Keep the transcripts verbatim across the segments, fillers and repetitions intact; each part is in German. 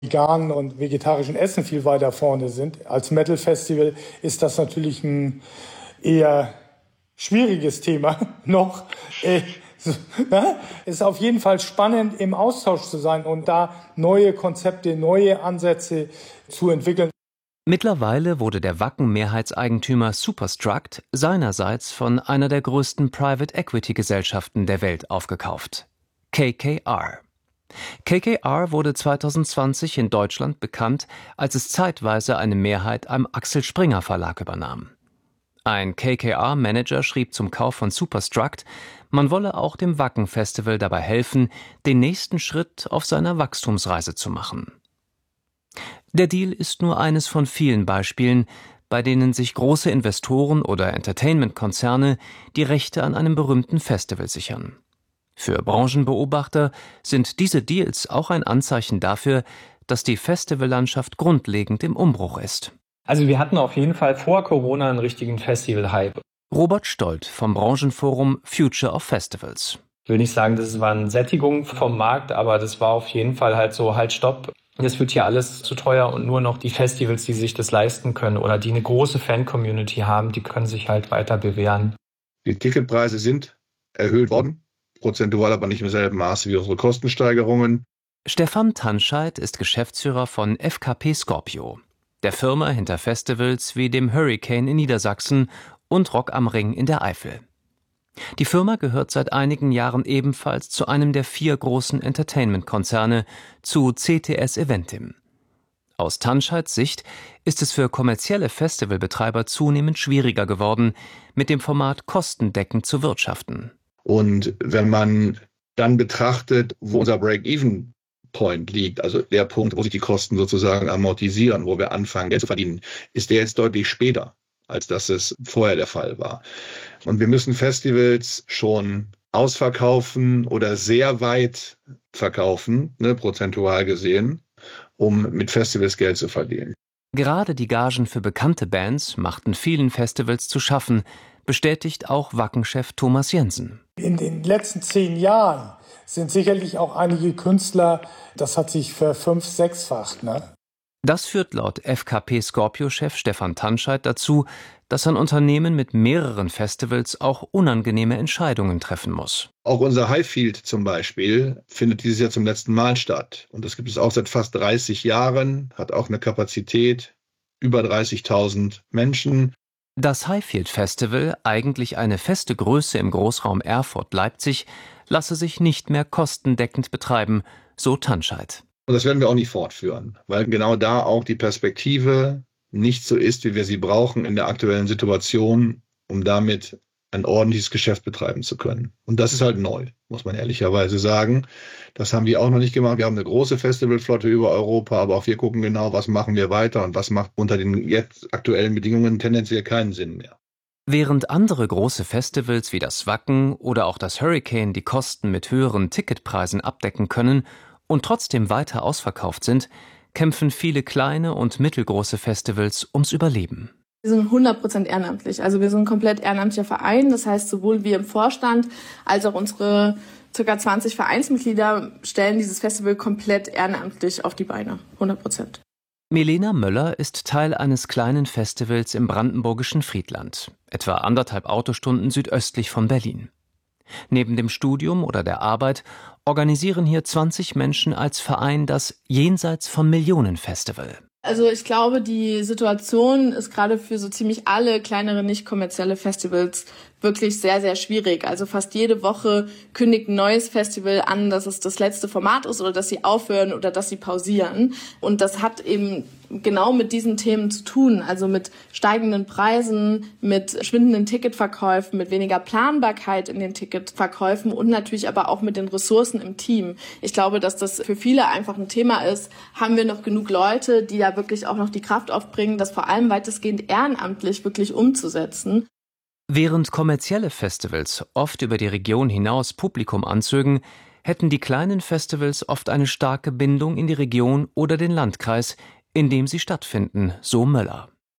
veganen und vegetarischen Essen viel weiter vorne sind. Als Metal-Festival ist das natürlich ein eher schwieriges Thema noch. Äh, so, ne? Es ist auf jeden Fall spannend, im Austausch zu sein und da neue Konzepte, neue Ansätze zu entwickeln. Mittlerweile wurde der Wacken-Mehrheitseigentümer Superstruct seinerseits von einer der größten Private-Equity-Gesellschaften der Welt aufgekauft: K K R. K K R wurde zweitausendzwanzig in Deutschland bekannt, als es zeitweise eine Mehrheit am Axel Springer Verlag übernahm. Ein K K R-Manager schrieb zum Kauf von Superstruct, man wolle auch dem Wacken-Festival dabei helfen, den nächsten Schritt auf seiner Wachstumsreise zu machen. Der Deal ist nur eines von vielen Beispielen, bei denen sich große Investoren oder Entertainment-Konzerne die Rechte an einem berühmten Festival sichern. Für Branchenbeobachter sind diese Deals auch ein Anzeichen dafür, dass die Festivallandschaft grundlegend im Umbruch ist. Also wir hatten auf jeden Fall vor Corona einen richtigen Festival-Hype. Robert Stolt vom Branchenforum Future of Festivals. Ich will nicht sagen, das war eine Sättigung vom Markt, aber das war auf jeden Fall halt so, halt stopp. Das wird hier alles zu teuer und nur noch die Festivals, die sich das leisten können oder die eine große Fan-Community haben, die können sich halt weiter bewähren. Die Ticketpreise sind erhöht worden, prozentual aber nicht im selben Maße wie unsere Kostensteigerungen. Stefan Tanscheid ist Geschäftsführer von F K P Scorpio, der Firma hinter Festivals wie dem Hurricane in Niedersachsen und Rock am Ring in der Eifel. Die Firma gehört seit einigen Jahren ebenfalls zu einem der vier großen Entertainment-Konzerne, zu C T S Eventim. Aus Tanscheids Sicht ist es für kommerzielle Festivalbetreiber zunehmend schwieriger geworden, mit dem Format kostendeckend zu wirtschaften. Und wenn man dann betrachtet, wo unser Break-Even-Point liegt, also der Punkt, wo sich die Kosten sozusagen amortisieren, wo wir anfangen, Geld zu verdienen, ist der jetzt deutlich später, als dass es vorher der Fall war. Und wir müssen Festivals schon ausverkaufen oder sehr weit verkaufen, ne, prozentual gesehen, um mit Festivals Geld zu verdienen. Gerade die Gagen für bekannte Bands machten vielen Festivals zu schaffen, bestätigt auch Wacken-Chef Thomas Jensen. In den letzten zehn Jahren sind sicherlich auch einige Künstler, das hat sich verfünf-, sechsfacht, ne? Das führt laut F K P Scorpio-Chef Stefan Tanscheid dazu, dass ein Unternehmen mit mehreren Festivals auch unangenehme Entscheidungen treffen muss. Auch unser Highfield zum Beispiel findet dieses Jahr zum letzten Mal statt. Und das gibt es auch seit fast dreißig Jahren, hat auch eine Kapazität über dreißigtausend Menschen. Das Highfield Festival, eigentlich eine feste Größe im Großraum Erfurt-Leipzig, lasse sich nicht mehr kostendeckend betreiben, so Tanscheid. Und das werden wir auch nicht fortführen, weil genau da auch die Perspektive nicht so ist, wie wir sie brauchen in der aktuellen Situation, um damit ein ordentliches Geschäft betreiben zu können. Und das ist halt neu, muss man ehrlicherweise sagen. Das haben wir auch noch nicht gemacht. Wir haben eine große Festivalflotte über Europa, aber auch wir gucken genau, was machen wir weiter und was macht unter den jetzt aktuellen Bedingungen tendenziell keinen Sinn mehr. Während andere große Festivals wie das Wacken oder auch das Hurricane die Kosten mit höheren Ticketpreisen abdecken können und trotzdem weiter ausverkauft sind, kämpfen viele kleine und mittelgroße Festivals ums Überleben. Wir sind hundert Prozent ehrenamtlich, also wir sind ein komplett ehrenamtlicher Verein. Das heißt, sowohl wir im Vorstand als auch unsere ca. zwanzig Vereinsmitglieder stellen dieses Festival komplett ehrenamtlich auf die Beine, hundert Prozent. Milena Möller ist Teil eines kleinen Festivals im brandenburgischen Friedland, etwa anderthalb Autostunden südöstlich von Berlin. Neben dem Studium oder der Arbeit organisieren hier zwanzig Menschen als Verein das Jenseits vom Millionen-Festival. Also ich glaube, die Situation ist gerade für so ziemlich alle kleinere, nicht kommerzielle Festivals wirklich sehr, sehr schwierig. Also fast jede Woche kündigt ein neues Festival an, dass es das letzte Format ist oder dass sie aufhören oder dass sie pausieren. Und das hat eben genau mit diesen Themen zu tun, also mit steigenden Preisen, mit schwindenden Ticketverkäufen, mit weniger Planbarkeit in den Ticketverkäufen und natürlich aber auch mit den Ressourcen im Team. Ich glaube, dass das für viele einfach ein Thema ist. Haben wir noch genug Leute, die da wirklich auch noch die Kraft aufbringen, das vor allem weitestgehend ehrenamtlich wirklich umzusetzen? Während kommerzielle Festivals oft über die Region hinaus Publikum anzögen, hätten die kleinen Festivals oft eine starke Bindung in die Region oder den Landkreis, in dem sie stattfinden, so Möller.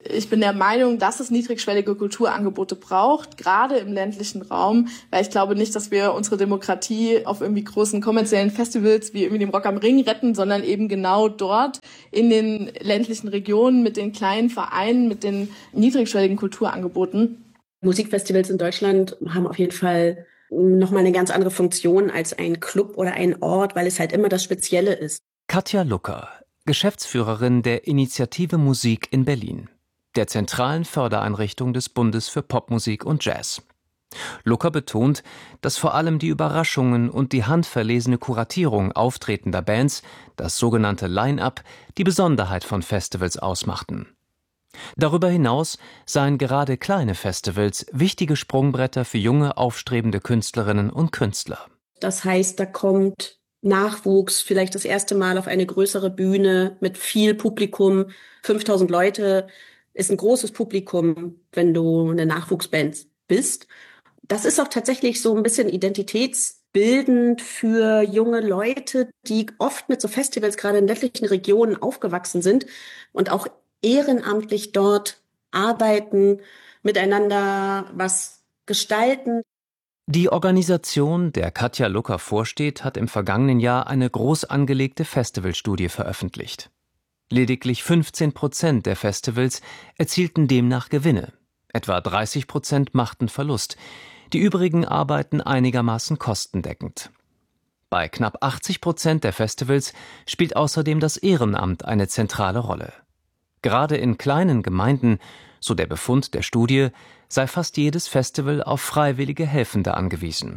Ich bin der Meinung, dass es niedrigschwellige Kulturangebote braucht, gerade im ländlichen Raum, weil ich glaube nicht, dass wir unsere Demokratie auf irgendwie großen kommerziellen Festivals wie irgendwie dem Rock am Ring retten, sondern eben genau dort in den ländlichen Regionen mit den kleinen Vereinen, mit den niedrigschwelligen Kulturangeboten. Musikfestivals in Deutschland haben auf jeden Fall nochmal eine ganz andere Funktion als ein Club oder ein Ort, weil es halt immer das Spezielle ist. Katja Lucker, Geschäftsführerin der Initiative Musik in Berlin, der zentralen Fördereinrichtung des Bundes für Popmusik und Jazz. Lucker betont, dass vor allem die Überraschungen und die handverlesene Kuratierung auftretender Bands, das sogenannte Line-up, die Besonderheit von Festivals ausmachten. Darüber hinaus seien gerade kleine Festivals wichtige Sprungbretter für junge, aufstrebende Künstlerinnen und Künstler. Das heißt, da kommt Nachwuchs, vielleicht das erste Mal auf eine größere Bühne mit viel Publikum. fünftausend Leute ist ein großes Publikum, wenn du eine Nachwuchsband bist. Das ist auch tatsächlich so ein bisschen identitätsbildend für junge Leute, die oft mit so Festivals gerade in ländlichen Regionen aufgewachsen sind und auch ehrenamtlich dort arbeiten, miteinander was gestalten. Die Organisation, der Katja Lucker vorsteht, hat im vergangenen Jahr eine groß angelegte Festivalstudie veröffentlicht. Lediglich fünfzehn Prozent der Festivals erzielten demnach Gewinne. Etwa dreißig Prozent machten Verlust. Die übrigen arbeiten einigermaßen kostendeckend. Bei knapp achtzig Prozent der Festivals spielt außerdem das Ehrenamt eine zentrale Rolle. Gerade in kleinen Gemeinden, so der Befund der Studie, sei fast jedes Festival auf freiwillige Helfende angewiesen.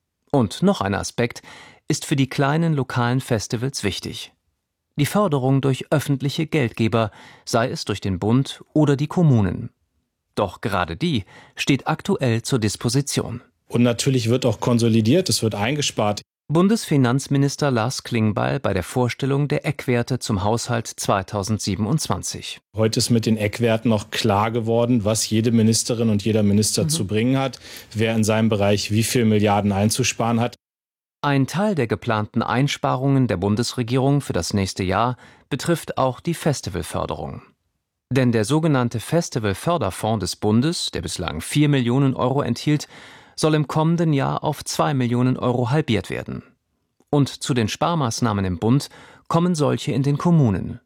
Und noch ein Aspekt ist für die kleinen lokalen Festivals wichtig: die Förderung durch öffentliche Geldgeber, sei es durch den Bund oder die Kommunen. Doch gerade die steht aktuell zur Disposition. Und natürlich wird auch konsolidiert, es wird eingespart. Bundesfinanzminister Lars Klingbeil bei der Vorstellung der Eckwerte zum Haushalt zweitausendsiebenundzwanzig. Heute ist mit den Eckwerten noch klar geworden, was jede Ministerin und jeder Minister mhm. zu bringen hat, wer in seinem Bereich wie viel Milliarden einzusparen hat. Ein Teil der geplanten Einsparungen der Bundesregierung für das nächste Jahr betrifft auch die Festivalförderung. Denn der sogenannte Festivalförderfonds des Bundes, der bislang vier Millionen Euro enthielt, soll im kommenden Jahr auf zwei Millionen Euro halbiert werden. Und zu den Sparmaßnahmen im Bund kommen solche in den Kommunen.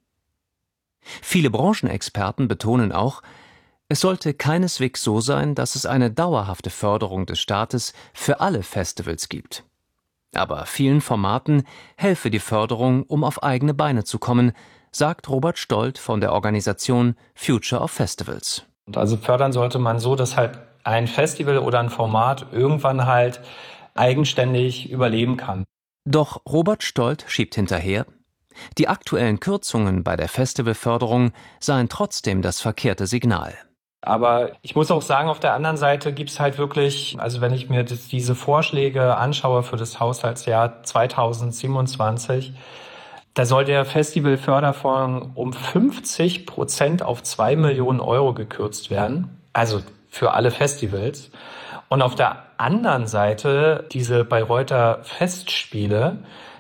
Viele Branchenexperten betonen auch, es sollte keineswegs so sein, dass es eine dauerhafte Förderung des Staates für alle Festivals gibt. Aber vielen Formaten helfe die Förderung, um auf eigene Beine zu kommen, sagt Robert Stolt von der Organisation Future of Festivals. Also fördern sollte man so, dass halt ein Festival oder ein Format irgendwann halt eigenständig überleben kann. Doch Robert Stolt schiebt hinterher: Die aktuellen Kürzungen bei der Festivalförderung seien trotzdem das verkehrte Signal. Aber ich muss auch sagen, auf der anderen Seite gibt es halt wirklich, also wenn ich mir das, diese Vorschläge anschaue für das Haushaltsjahr zweitausendsiebenundzwanzig, da soll der Festivalförderfonds um fünfzig Prozent auf zwei Millionen Euro gekürzt werden. Also für alle Festivals. Und auf der anderen Seite diese Bayreuther Festspiele,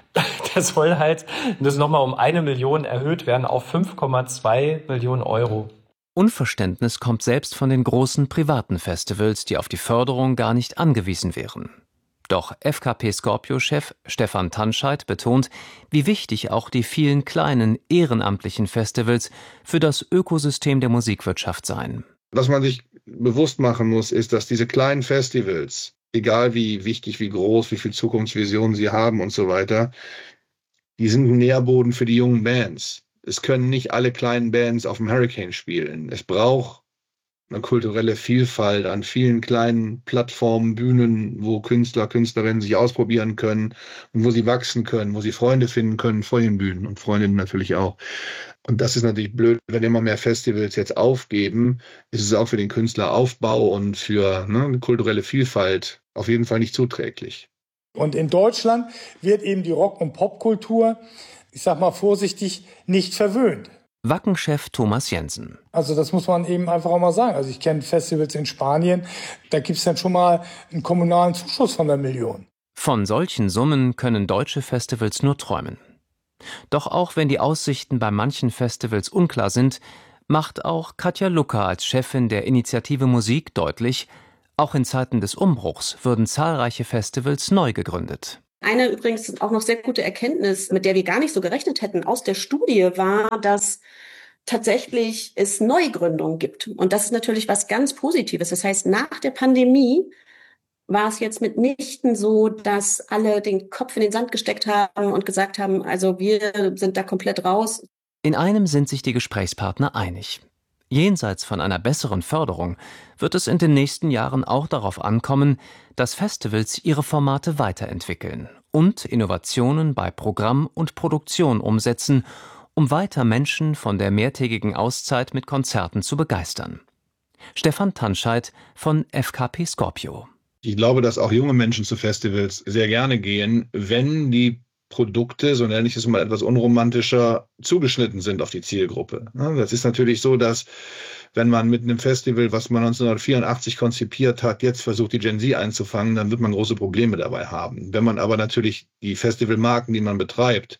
das soll halt das nochmal um eine Million erhöht werden auf fünf Komma zwei Millionen Euro. Unverständnis kommt selbst von den großen privaten Festivals, die auf die Förderung gar nicht angewiesen wären. Doch F K P-Scorpio-Chef Stefan Tanscheid betont, wie wichtig auch die vielen kleinen ehrenamtlichen Festivals für das Ökosystem der Musikwirtschaft seien. Was man sich bewusst machen muss, ist, dass diese kleinen Festivals, egal wie wichtig, wie groß, wie viel Zukunftsvisionen sie haben und so weiter, die sind ein Nährboden für die jungen Bands. Es können nicht alle kleinen Bands auf dem Hurricane spielen. Es braucht eine kulturelle Vielfalt an vielen kleinen Plattformen, Bühnen, wo Künstler, Künstlerinnen sich ausprobieren können und wo sie wachsen können, wo sie Freunde finden können vor den Bühnen und Freundinnen natürlich auch. Und das ist natürlich blöd, wenn immer mehr Festivals jetzt aufgeben, ist es auch für den Künstleraufbau und für ne, eine kulturelle Vielfalt auf jeden Fall nicht zuträglich. Und in Deutschland wird eben die Rock- und Popkultur, ich sag mal vorsichtig, nicht verwöhnt. Wacken-Chef Thomas Jensen. Also das muss man eben einfach auch mal sagen. Also ich kenne Festivals in Spanien, da gibt es dann schon mal einen kommunalen Zuschuss von einer Million. Von solchen Summen können deutsche Festivals nur träumen. Doch auch wenn die Aussichten bei manchen Festivals unklar sind, macht auch Katja Lucker als Chefin der Initiative Musik deutlich, auch in Zeiten des Umbruchs würden zahlreiche Festivals neu gegründet. Eine übrigens auch noch sehr gute Erkenntnis, mit der wir gar nicht so gerechnet hätten, aus der Studie war, dass tatsächlich es Neugründungen gibt. Und das ist natürlich was ganz Positives. Das heißt, nach der Pandemie war es jetzt mitnichten so, dass alle den Kopf in den Sand gesteckt haben und gesagt haben, also wir sind da komplett raus. In einem sind sich die Gesprächspartner einig. Jenseits von einer besseren Förderung wird es in den nächsten Jahren auch darauf ankommen, dass Festivals ihre Formate weiterentwickeln und Innovationen bei Programm und Produktion umsetzen, um weiter Menschen von der mehrtägigen Auszeit mit Konzerten zu begeistern. Stefan Tanscheid von F K P Scorpio. Ich glaube, dass auch junge Menschen zu Festivals sehr gerne gehen, wenn die Produkte, so nenne ich es mal etwas unromantischer, zugeschnitten sind auf die Zielgruppe. Das ist natürlich so, dass wenn man mit einem Festival, was man neunzehnhundertvierundachtzig konzipiert hat, jetzt versucht, die Gen Z einzufangen, dann wird man große Probleme dabei haben. Wenn man aber natürlich die Festivalmarken, die man betreibt,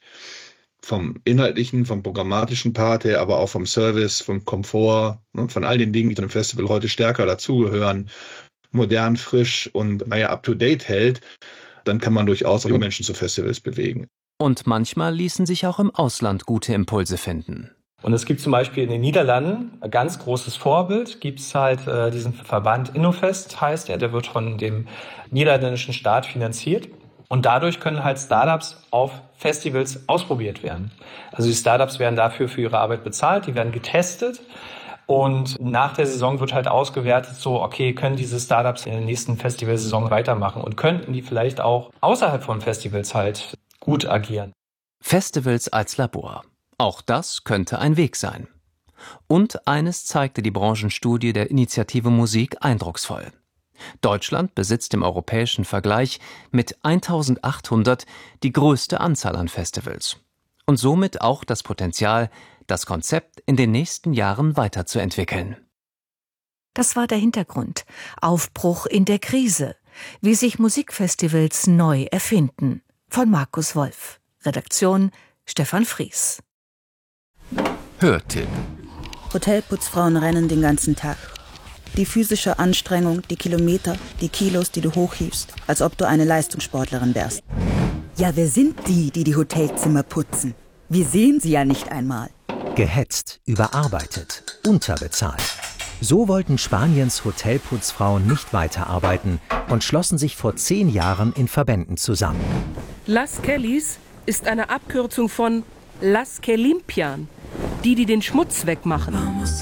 vom inhaltlichen, vom programmatischen Part her, aber auch vom Service, vom Komfort, von all den Dingen, die zu einem Festival heute stärker dazugehören, modern, frisch und naja, up-to-date hält, dann kann man durchaus auch junge Menschen zu Festivals bewegen. Und manchmal ließen sich auch im Ausland gute Impulse finden. Und es gibt zum Beispiel in den Niederlanden ein ganz großes Vorbild, gibt es halt äh, diesen Verband Innofest, heißt er, der wird von dem niederländischen Staat finanziert. Und dadurch können halt Startups auf Festivals ausprobiert werden. Also die Startups werden dafür für ihre Arbeit bezahlt, die werden getestet. Und nach der Saison wird halt ausgewertet, so, okay, können diese Startups in der nächsten Festivalsaison weitermachen und könnten die vielleicht auch außerhalb von Festivals halt gut agieren. Festivals als Labor. Auch das könnte ein Weg sein. Und eines zeigte die Branchenstudie der Initiative Musik eindrucksvoll. Deutschland besitzt im europäischen Vergleich mit eintausendachthundert die größte Anzahl an Festivals. Und somit auch das Potenzial, das Konzept in den nächsten Jahren weiterzuentwickeln. Das war der Hintergrund. Aufbruch in der Krise. Wie sich Musikfestivals neu erfinden. Von Markus Wolf. Redaktion Stefan Fries. Hörtipp. Hotelputzfrauen rennen den ganzen Tag. Die physische Anstrengung, die Kilometer, die Kilos, die du hochhiefst, als ob du eine Leistungssportlerin wärst. Ja, wer sind die, die die Hotelzimmer putzen? Wir sehen sie ja nicht einmal. Gehetzt, überarbeitet, unterbezahlt. So wollten Spaniens Hotelputzfrauen nicht weiterarbeiten und schlossen sich vor zehn Jahren in Verbänden zusammen. Las Kellys ist eine Abkürzung von Las que limpian, die, die den Schmutz wegmachen.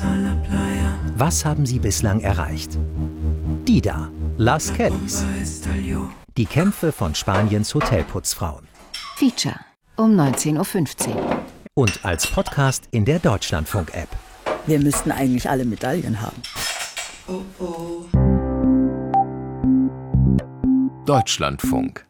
Was haben sie bislang erreicht? Die da, Las Kellys. Die Kämpfe von Spaniens Hotelputzfrauen. Feature um neunzehn Uhr fünfzehn. Und als Podcast in der Deutschlandfunk-App. Wir müssten eigentlich alle Medaillen haben. Oh oh. Deutschlandfunk.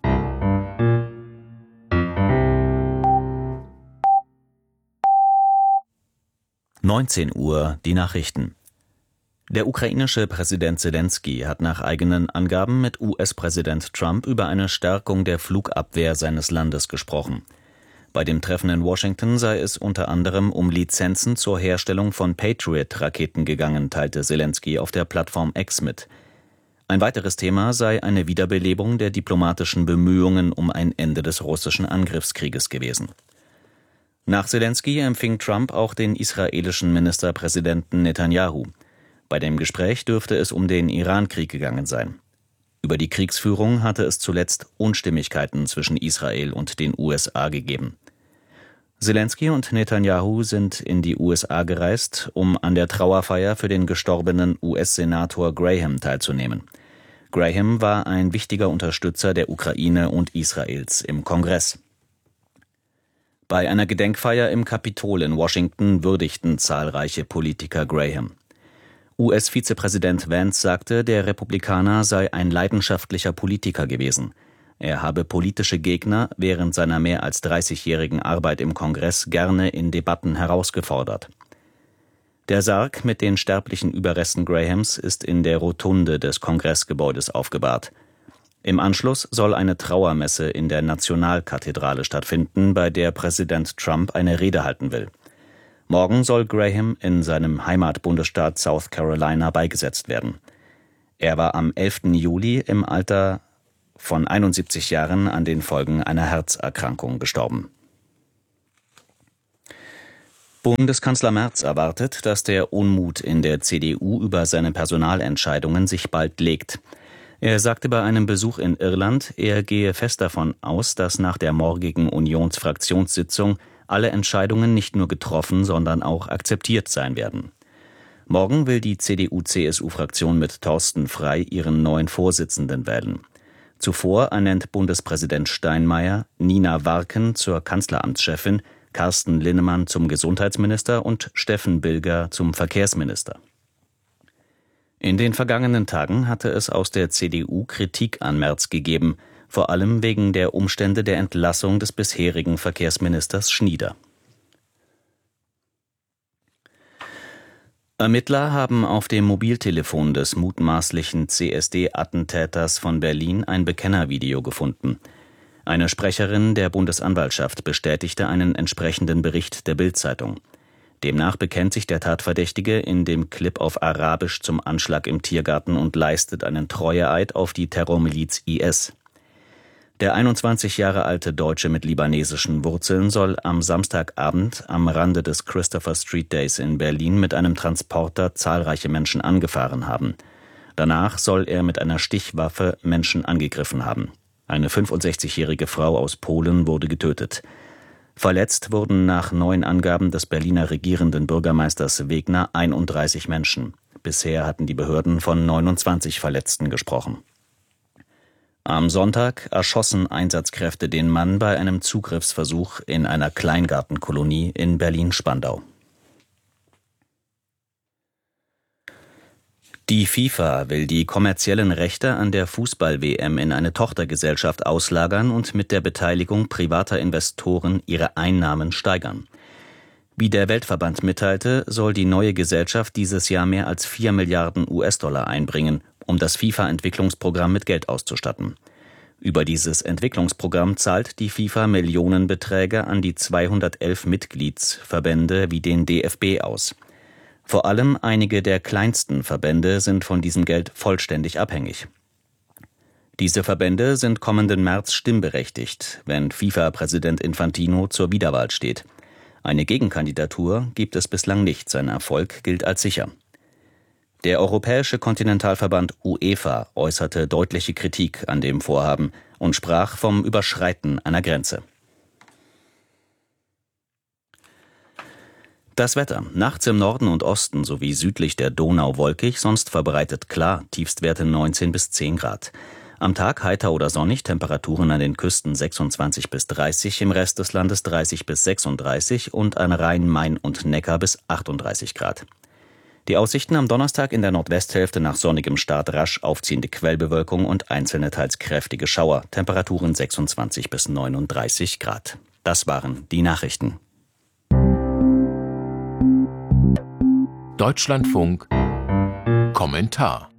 neunzehn Uhr, die Nachrichten. Der ukrainische Präsident Selenskyj hat nach eigenen Angaben mit U S-Präsident Trump über eine Stärkung der Flugabwehr seines Landes gesprochen. Bei dem Treffen in Washington sei es unter anderem um Lizenzen zur Herstellung von Patriot-Raketen gegangen, teilte Selenskyj auf der Plattform X mit. Ein weiteres Thema sei eine Wiederbelebung der diplomatischen Bemühungen um ein Ende des russischen Angriffskrieges gewesen. Nach Selenskyj empfing Trump auch den israelischen Ministerpräsidenten Netanyahu. Bei dem Gespräch dürfte es um den Iran-Krieg gegangen sein. Über die Kriegsführung hatte es zuletzt Unstimmigkeiten zwischen Israel und den U S A gegeben. Selenskyj und Netanyahu sind in die U S A gereist, um an der Trauerfeier für den gestorbenen U S-Senator Graham teilzunehmen. Graham war ein wichtiger Unterstützer der Ukraine und Israels im Kongress. Bei einer Gedenkfeier im Kapitol in Washington würdigten zahlreiche Politiker Graham. U S-Vizepräsident Vance sagte, der Republikaner sei ein leidenschaftlicher Politiker gewesen. Er habe politische Gegner während seiner mehr als dreißigjährigen Arbeit im Kongress gerne in Debatten herausgefordert. Der Sarg mit den sterblichen Überresten Grahams ist in der Rotunde des Kongressgebäudes aufgebahrt. Im Anschluss soll eine Trauermesse in der Nationalkathedrale stattfinden, bei der Präsident Trump eine Rede halten will. Morgen soll Graham in seinem Heimatbundesstaat South Carolina beigesetzt werden. Er war am elften Juli im Alter von einundsiebzig Jahren an den Folgen einer Herzerkrankung gestorben. Bundeskanzler Merz erwartet, dass der Unmut in der C D U über seine Personalentscheidungen sich bald legt. Er sagte bei einem Besuch in Irland, er gehe fest davon aus, dass nach der morgigen Unionsfraktionssitzung alle Entscheidungen nicht nur getroffen, sondern auch akzeptiert sein werden. Morgen will die C D U C S U-Fraktion mit Thorsten Frey ihren neuen Vorsitzenden wählen. Zuvor ernennt Bundespräsident Steinmeier Nina Warken zur Kanzleramtschefin, Carsten Linnemann zum Gesundheitsminister und Steffen Bilger zum Verkehrsminister. In den vergangenen Tagen hatte es aus der C D U Kritik an Merz gegeben, vor allem wegen der Umstände der Entlassung des bisherigen Verkehrsministers Schnieder. Ermittler haben auf dem Mobiltelefon des mutmaßlichen C S D-Attentäters von Berlin ein Bekennervideo gefunden. Eine Sprecherin der Bundesanwaltschaft bestätigte einen entsprechenden Bericht der Bild-Zeitung. Demnach bekennt sich der Tatverdächtige in dem Clip auf Arabisch zum Anschlag im Tiergarten und leistet einen Treueeid auf die Terrormiliz I S. Der einundzwanzig Jahre alte Deutsche mit libanesischen Wurzeln soll am Samstagabend am Rande des Christopher Street Days in Berlin mit einem Transporter zahlreiche Menschen angefahren haben. Danach soll er mit einer Stichwaffe Menschen angegriffen haben. Eine fünfundsechzigjährige Frau aus Polen wurde getötet. Verletzt wurden nach neuen Angaben des Berliner regierenden Bürgermeisters Wegner einunddreißig Menschen. Bisher hatten die Behörden von neunundzwanzig Verletzten gesprochen. Am Sonntag erschossen Einsatzkräfte den Mann bei einem Zugriffsversuch in einer Kleingartenkolonie in Berlin-Spandau. Die FIFA will die kommerziellen Rechte an der Fußball-W M in eine Tochtergesellschaft auslagern und mit der Beteiligung privater Investoren ihre Einnahmen steigern. Wie der Weltverband mitteilte, soll die neue Gesellschaft dieses Jahr mehr als vier Milliarden U S-Dollar einbringen, um das FIFA-Entwicklungsprogramm mit Geld auszustatten. Über dieses Entwicklungsprogramm zahlt die FIFA Millionenbeträge an die zweihundertelf Mitgliedsverbände wie den D F B aus. Vor allem einige der kleinsten Verbände sind von diesem Geld vollständig abhängig. Diese Verbände sind kommenden März stimmberechtigt, wenn FIFA-Präsident Infantino zur Wiederwahl steht. Eine Gegenkandidatur gibt es bislang nicht, sein Erfolg gilt als sicher. Der Europäische Kontinentalverband UEFA äußerte deutliche Kritik an dem Vorhaben und sprach vom Überschreiten einer Grenze. Das Wetter. Nachts im Norden und Osten sowie südlich der Donau wolkig, sonst verbreitet klar, Tiefstwerte neunzehn bis zehn Grad. Am Tag heiter oder sonnig, Temperaturen an den Küsten sechsundzwanzig bis dreißig, im Rest des Landes dreißig bis sechsunddreißig und an Rhein, Main und Neckar bis achtunddreißig Grad. Die Aussichten am Donnerstag in der Nordwesthälfte nach sonnigem Start rasch aufziehende Quellbewölkung und einzelne teils kräftige Schauer, Temperaturen sechsundzwanzig bis neununddreißig Grad. Das waren die Nachrichten. Deutschlandfunk Kommentar.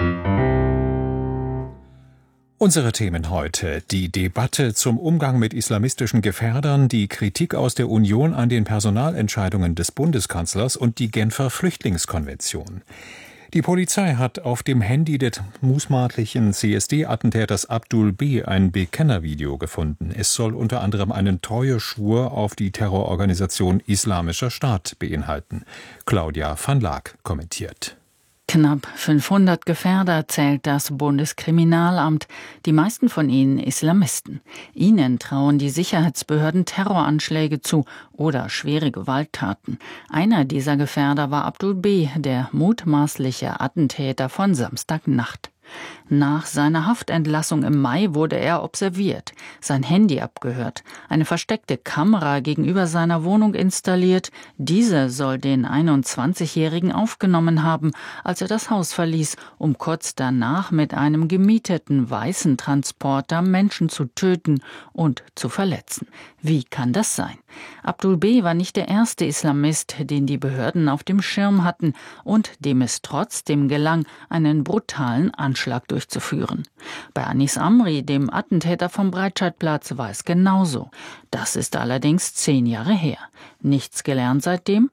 Unsere Themen heute: die Debatte zum Umgang mit islamistischen Gefährdern, die Kritik aus der Union an den Personalentscheidungen des Bundeskanzlers und die Genfer Flüchtlingskonvention. Die Polizei hat auf dem Handy des mutmaßlichen C S D-Attentäters Abdul B. ein Bekennervideo gefunden. Es soll unter anderem einen Treueschwur auf die Terrororganisation Islamischer Staat beinhalten. Claudia van Laak kommentiert. Knapp fünfhundert Gefährder zählt das Bundeskriminalamt, die meisten von ihnen Islamisten. Ihnen trauen die Sicherheitsbehörden Terroranschläge zu oder schwere Gewalttaten. Einer dieser Gefährder war Abdul B., der mutmaßliche Attentäter von Samstagnacht. Nach seiner Haftentlassung im Mai wurde er observiert, sein Handy abgehört, eine versteckte Kamera gegenüber seiner Wohnung installiert. Diese soll den einundzwanzigjährigen aufgenommen haben, als er das Haus verließ, um kurz danach mit einem gemieteten weißen Transporter Menschen zu töten und zu verletzen. Wie kann das sein? Abdul B. war nicht der erste Islamist, den die Behörden auf dem Schirm hatten und dem es trotzdem gelang, einen brutalen Anschlag durchzuführen. Bei Anis Amri, dem Attentäter vom Breitscheidplatz, war es genauso. Das ist allerdings zehn Jahre her. Nichts gelernt seitdem?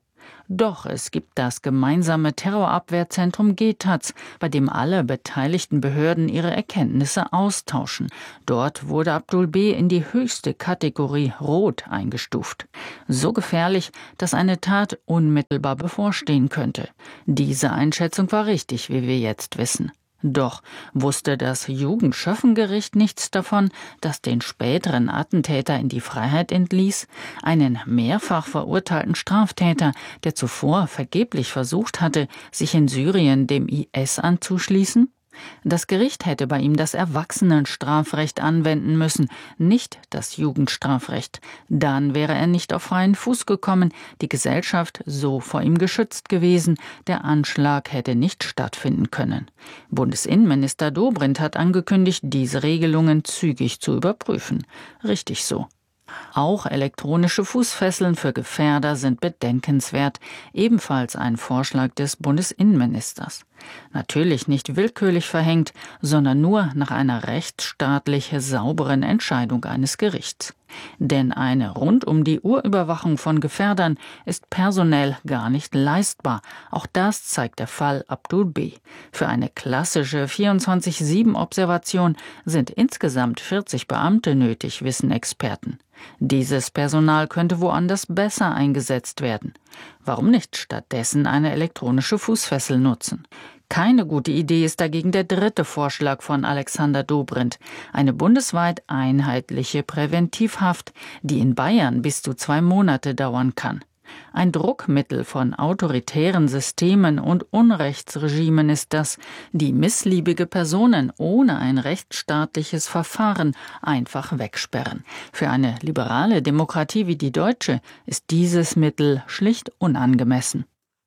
Doch es gibt das gemeinsame Terrorabwehrzentrum G T A Z, bei dem alle beteiligten Behörden ihre Erkenntnisse austauschen. Dort wurde Abdul B. in die höchste Kategorie Rot eingestuft. So gefährlich, dass eine Tat unmittelbar bevorstehen könnte. Diese Einschätzung war richtig, wie wir jetzt wissen. Doch wusste das Jugendschöffengericht nichts davon, das den späteren Attentäter in die Freiheit entließ, einen mehrfach verurteilten Straftäter, der zuvor vergeblich versucht hatte, sich in Syrien dem I S anzuschließen? Das Gericht hätte bei ihm das Erwachsenenstrafrecht anwenden müssen, nicht das Jugendstrafrecht. Dann wäre er nicht auf freien Fuß gekommen, die Gesellschaft so vor ihm geschützt gewesen, der Anschlag hätte nicht stattfinden können. Bundesinnenminister Dobrindt hat angekündigt, diese Regelungen zügig zu überprüfen. Richtig so. Auch elektronische Fußfesseln für Gefährder sind bedenkenswert, ebenfalls ein Vorschlag des Bundesinnenministers. Natürlich nicht willkürlich verhängt, sondern nur nach einer rechtsstaatlich sauberen Entscheidung eines Gerichts. Denn eine Rund-um-die-Uhr-Überwachung von Gefährdern ist personell gar nicht leistbar. Auch das zeigt der Fall Abdul B. Für eine klassische vierundzwanzig sieben Observation sind insgesamt vierzig Beamte nötig, wissen Experten. Dieses Personal könnte woanders besser eingesetzt werden. Warum nicht stattdessen eine elektronische Fußfessel nutzen? Keine gute Idee ist dagegen der dritte Vorschlag von Alexander Dobrindt, eine bundesweit einheitliche Präventivhaft, die in Bayern bis zu zwei Monate dauern kann. Ein Druckmittel von autoritären Systemen und Unrechtsregimen ist das, die missliebige Personen ohne ein rechtsstaatliches Verfahren einfach wegsperren. Für eine liberale Demokratie wie die deutsche ist dieses Mittel schlicht unangemessen.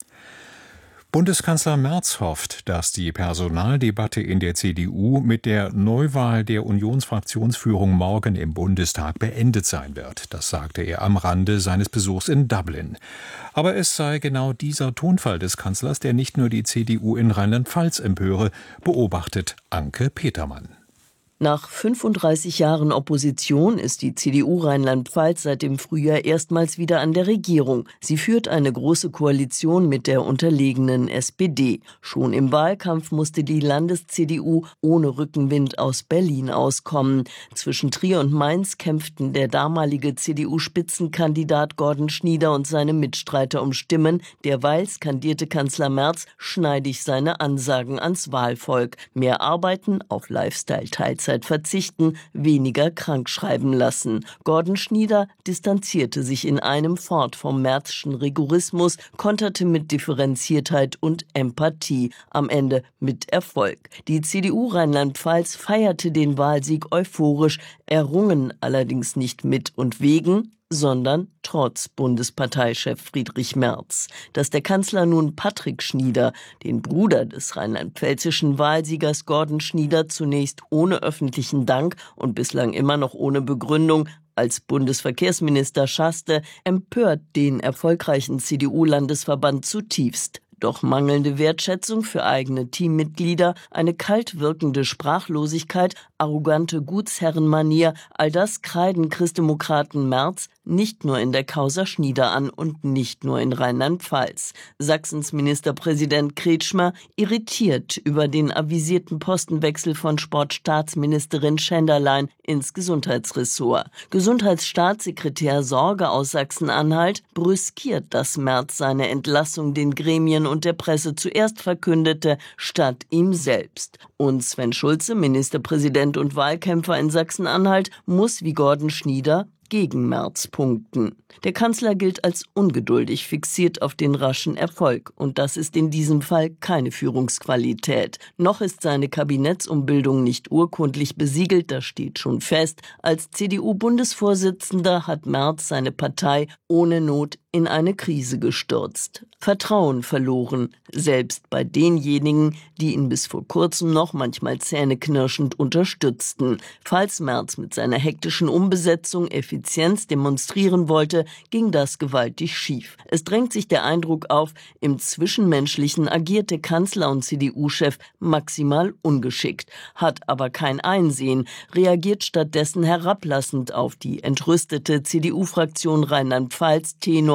Bundeskanzler Merz hofft, dass die Personaldebatte in der C D U mit der Neuwahl der Unionsfraktionsführung morgen im Bundestag beendet sein wird. Das sagte er am Rande seines Besuchs in Dublin. Aber es sei genau dieser Tonfall des Kanzlers, der nicht nur die C D U in Rheinland-Pfalz empöre, beobachtet Anke Petermann. Nach fünfunddreißig Jahren Opposition ist die C D U Rheinland-Pfalz seit dem Frühjahr erstmals wieder an der Regierung. Sie führt eine große Koalition mit der unterlegenen S P D. Schon im Wahlkampf musste die Landes-C D U ohne Rückenwind aus Berlin auskommen. Zwischen Trier und Mainz kämpften der damalige C D U-Spitzenkandidat Gordon Schnieder und seine Mitstreiter um Stimmen. Derweil skandierte Kanzler Merz schneidig seine Ansagen ans Wahlvolk. Mehr arbeiten, auf Lifestyle-Teilzeit verzichten, weniger krankschreiben lassen. Gordon Schnieder distanzierte sich in einem fort vom Merzschen Rigorismus, konterte mit Differenziertheit und Empathie, am Ende mit Erfolg. Die C D U Rheinland-Pfalz feierte den Wahlsieg euphorisch, errungen allerdings nicht mit und wegen, sondern trotz Bundesparteichef Friedrich Merz. Dass der Kanzler nun Patrick Schnieder, den Bruder des rheinland-pfälzischen Wahlsiegers Gordon Schnieder, zunächst ohne öffentlichen Dank und bislang immer noch ohne Begründung als Bundesverkehrsminister schasste, empört den erfolgreichen C D U-Landesverband zutiefst. Doch mangelnde Wertschätzung für eigene Teammitglieder, eine kalt wirkende Sprachlosigkeit, arrogante Gutsherrenmanier, all das kreiden Christdemokraten Merz nicht nur in der Causa Schnieder an und nicht nur in Rheinland-Pfalz. Sachsens Ministerpräsident Kretschmer irritiert über den avisierten Postenwechsel von Sportstaatsministerin Schenderlein ins Gesundheitsressort. Gesundheitsstaatssekretär Sorge aus Sachsen-Anhalt brüskiert, dass Merz seine Entlassung den Gremien und der Presse zuerst verkündete, statt ihm selbst. Und Sven Schulze, Ministerpräsident und Wahlkämpfer in Sachsen-Anhalt, muss wie Gordon Schnieder gegen Merz punkten. Der Kanzler gilt als ungeduldig, fixiert auf den raschen Erfolg. Und das ist in diesem Fall keine Führungsqualität. Noch ist seine Kabinettsumbildung nicht urkundlich besiegelt, das steht schon fest. Als C D U-Bundesvorsitzender hat Merz seine Partei ohne Not in eine Krise gestürzt. Vertrauen verloren, selbst bei denjenigen, die ihn bis vor kurzem noch manchmal zähneknirschend unterstützten. Falls Merz mit seiner hektischen Umbesetzung Effizienz demonstrieren wollte, ging das gewaltig schief. Es drängt sich der Eindruck auf, im Zwischenmenschlichen agierte Kanzler und C D U-Chef maximal ungeschickt, hat aber kein Einsehen, reagiert stattdessen herablassend auf die entrüstete C D U-Fraktion Rheinland-Pfalz, Tenor: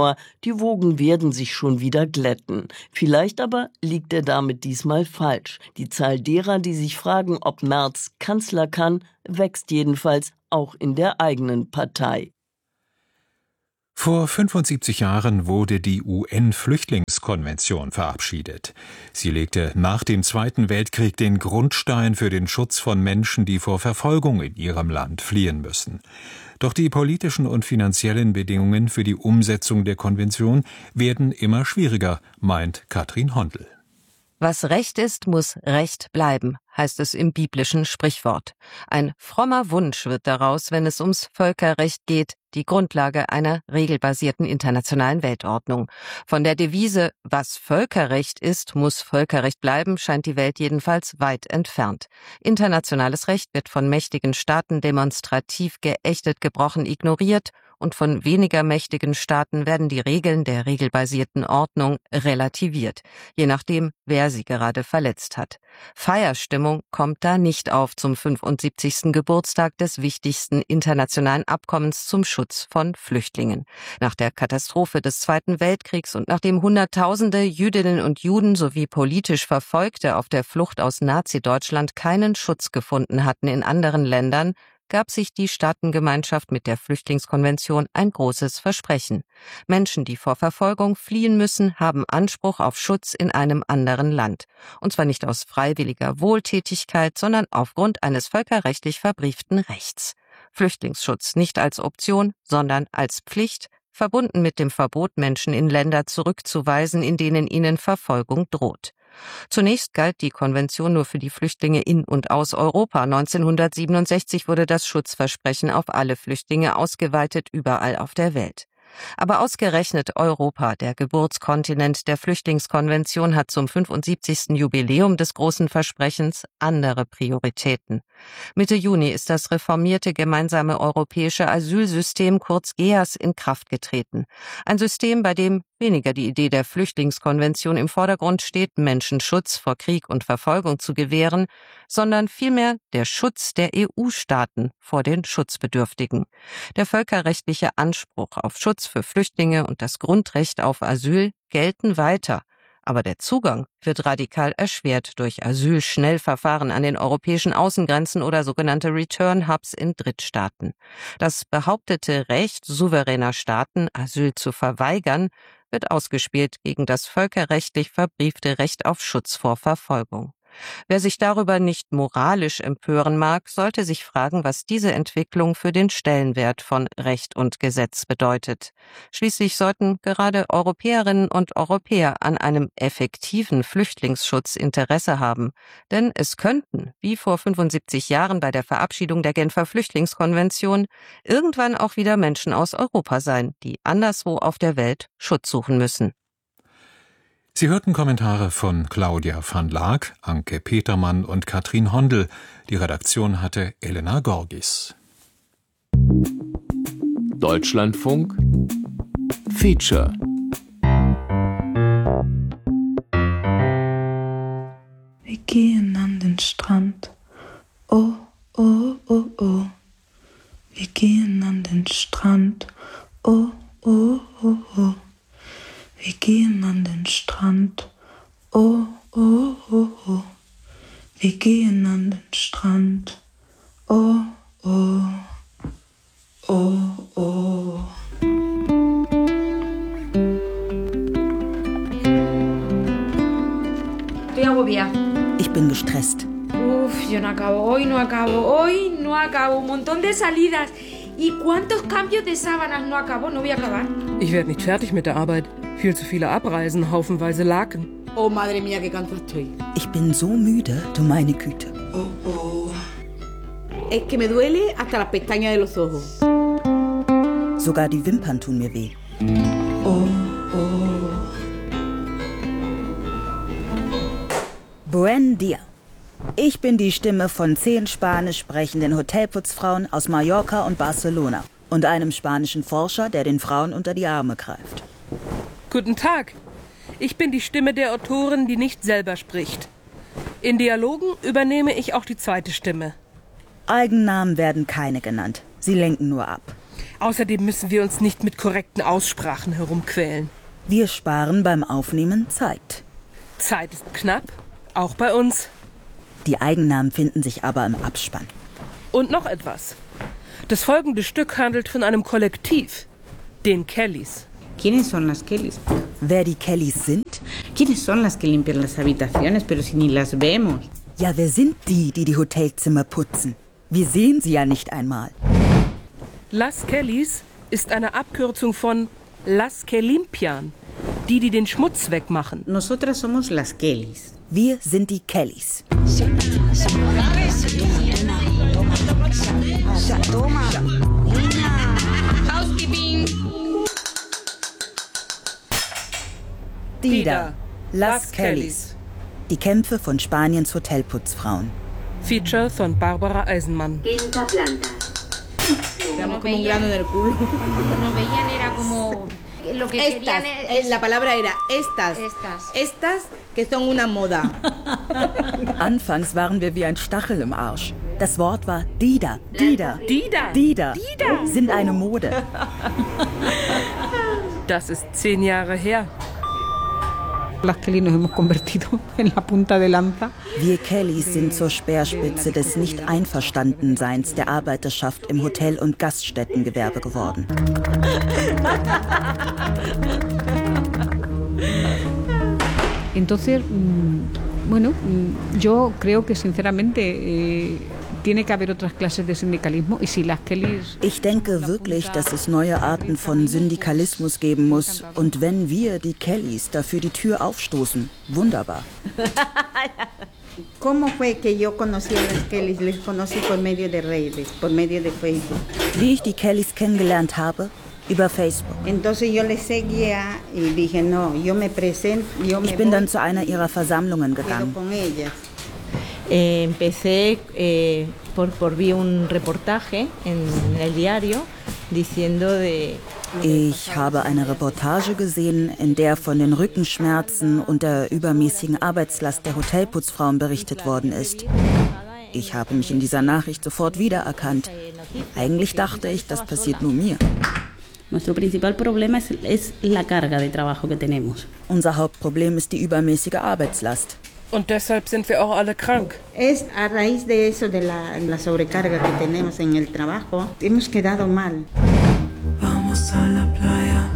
Januar. Die Wogen werden sich schon wieder glätten. Vielleicht aber liegt er damit diesmal falsch. Die Zahl derer, die sich fragen, ob Merz Kanzler kann, wächst jedenfalls auch in der eigenen Partei. Vor fünfundsiebzig Jahren wurde die U N-Flüchtlingskonvention verabschiedet. Sie legte nach dem Zweiten Weltkrieg den Grundstein für den Schutz von Menschen, die vor Verfolgung in ihrem Land fliehen müssen. Doch die politischen und finanziellen Bedingungen für die Umsetzung der Konvention werden immer schwieriger, meint Katrin Hondel. Was Recht ist, muss Recht bleiben, heißt es im biblischen Sprichwort. Ein frommer Wunsch wird daraus, wenn es ums Völkerrecht geht, die Grundlage einer regelbasierten internationalen Weltordnung. Von der Devise, was Völkerrecht ist, muss Völkerrecht bleiben, scheint die Welt jedenfalls weit entfernt. Internationales Recht wird von mächtigen Staaten demonstrativ geächtet, gebrochen, ignoriert, und von weniger mächtigen Staaten werden die Regeln der regelbasierten Ordnung relativiert, je nachdem, wer sie gerade verletzt hat. Feierstimmung kommt da nicht auf zum fünfundsiebzigsten Geburtstag des wichtigsten internationalen Abkommens zum Schutz von Flüchtlingen. Nach der Katastrophe des Zweiten Weltkriegs und nachdem Hunderttausende Jüdinnen und Juden sowie politisch Verfolgte auf der Flucht aus Nazi-Deutschland keinen Schutz gefunden hatten in anderen Ländern, gab sich die Staatengemeinschaft mit der Flüchtlingskonvention ein großes Versprechen. Menschen, die vor Verfolgung fliehen müssen, haben Anspruch auf Schutz in einem anderen Land. Und zwar nicht aus freiwilliger Wohltätigkeit, sondern aufgrund eines völkerrechtlich verbrieften Rechts. Flüchtlingsschutz nicht als Option, sondern als Pflicht, verbunden mit dem Verbot, Menschen in Länder zurückzuweisen, in denen ihnen Verfolgung droht. Zunächst galt die Konvention nur für die Flüchtlinge in und aus Europa. neunzehnhundertsiebenundsechzig wurde das Schutzversprechen auf alle Flüchtlinge ausgeweitet, überall auf der Welt. Aber ausgerechnet Europa, der Geburtskontinent der Flüchtlingskonvention, hat zum fünfundsiebzigsten Jubiläum des großen Versprechens andere Prioritäten. Mitte Juni ist das reformierte gemeinsame europäische Asylsystem, kurz G E A S, in Kraft getreten. Ein System, bei dem weniger die Idee der Flüchtlingskonvention im Vordergrund steht, Menschen Schutz vor Krieg und Verfolgung zu gewähren, sondern vielmehr der Schutz der E U-Staaten vor den Schutzbedürftigen. Der völkerrechtliche Anspruch auf Schutz für Flüchtlinge und das Grundrecht auf Asyl gelten weiter. Aber der Zugang wird radikal erschwert durch Asylschnellverfahren an den europäischen Außengrenzen oder sogenannte Return-Hubs in Drittstaaten. Das behauptete Recht souveräner Staaten, Asyl zu verweigern, wird ausgespielt gegen das völkerrechtlich verbriefte Recht auf Schutz vor Verfolgung. Wer sich darüber nicht moralisch empören mag, sollte sich fragen, was diese Entwicklung für den Stellenwert von Recht und Gesetz bedeutet. Schließlich sollten gerade Europäerinnen und Europäer an einem effektiven Flüchtlingsschutz Interesse haben. Denn es könnten, wie vor fünfundsiebzig Jahren bei der Verabschiedung der Genfer Flüchtlingskonvention, irgendwann auch wieder Menschen aus Europa sein, die anderswo auf der Welt Schutz suchen müssen. Sie hörten Kommentare von Claudia van Laak, Anke Petermann und Katrin Hondel. Die Redaktion hatte Elena Gorgis. Deutschlandfunk Feature. Wir gehen an den Strand. Oh, oh, oh, oh. Wir gehen an den Strand. Oh, oh, oh, oh. Wir gehen an den Strand, oh, oh, oh, oh. Wir gehen an den Strand, oh, oh, oh, oh. Estoy agobiada. Ich bin gestresst. Uf, yo no acabo, hoy no acabo, hoy no acabo. Un montón de salidas. ¿Y cuántos cambios de sábanas no acabo? No voy a acabar. Ich werde nicht fertig mit der Arbeit. Viel zu viele Abreisen, haufenweise Laken. Oh, madre mía, qué cansada estoy. Ich bin so müde, du meine Güte. Oh, oh. Es que me duele hasta las pestañas de los ojos. Sogar die Wimpern tun mir weh. Oh, oh. Buen dia. Ich bin die Stimme von zehn spanisch sprechenden Hotelputzfrauen aus Mallorca und Barcelona und einem spanischen Forscher, der den Frauen unter die Arme greift. Guten Tag. Ich bin die Stimme der Autorin, die nicht selber spricht. In Dialogen übernehme ich auch die zweite Stimme. Eigennamen werden keine genannt. Sie lenken nur ab. Außerdem müssen wir uns nicht mit korrekten Aussprachen herumquälen. Wir sparen beim Aufnehmen Zeit. Zeit ist knapp, auch bei uns. Die Eigennamen finden sich aber im Abspann. Und noch etwas. Das folgende Stück handelt von einem Kollektiv, den Kellys. ¿Quiénes son las Kellys? Wer die Kellys sind? ¿Quiénes son las que limpian las habitaciones, pero si ni las vemos? Ja, wer sind die, die die Hotelzimmer putzen? Wir sehen sie ja nicht einmal. Las Kellys ist eine Abkürzung von Las que limpian, die, die den Schmutz wegmachen. Nosotras somos las Kellys. Wir sind die Kellys. Dida, Las Kellys. Die Kämpfe von Spaniens Hotelputzfrauen. Feature von Barbara Eisenmann. Quinta planta. Éramos como un grano en el culo. Nos veían era como lo que estas, querían es, la palabra era estas, estas, estas que son una moda. Anfangs waren wir wie ein Stachel im Arsch. Das Wort war Dida, Dida, Dida, Dida, Dida. Sind eine Mode. Das ist zehn Jahre her. Las Kellys nos hemos convertido en la punta de lanza. Wir Kellys sind zur Speerspitze des Nicht-Einverstandenseins der Arbeiterschaft im Hotel- und Gaststättengewerbe geworden. Entonces, bueno, yo creo que sinceramente eh, tiene que haber otras clases de sindicalismo y si las Kellys. Ich denke wirklich, dass es neue Arten von Syndikalismus geben muss und wenn wir, die Kellys, dafür die Tür aufstoßen, wunderbar. ¿Cómo fue que yo conocí a las Kellys? Les conocí por medio de redes, por medio de Facebook. Wie ich die Kellys kennengelernt habe? Über Facebook. Entonces yo les seguía y dije, no, yo me presento, yo me Ich bin dann zu einer ihrer Versammlungen gegangen. con ellas. Eh, empecé eh, por, por vi un reportaje en el diario diciendo de. Ich habe eine Reportage gesehen, in der von den Rückenschmerzen und der übermäßigen Arbeitslast der Hotelputzfrauen berichtet worden ist. Ich habe mich in dieser Nachricht sofort wiedererkannt. Eigentlich dachte ich, das passiert nur mir. Nuestro principal problema es, es la carga de trabajo que tenemos. Unser Hauptproblem ist die übermäßige Arbeitslast. Und deshalb sind wir auch alle krank. Es a raíz de eso, de la, la sobrecarga que tenemos en el trabajo, hemos quedado mal. Vamos a la playa.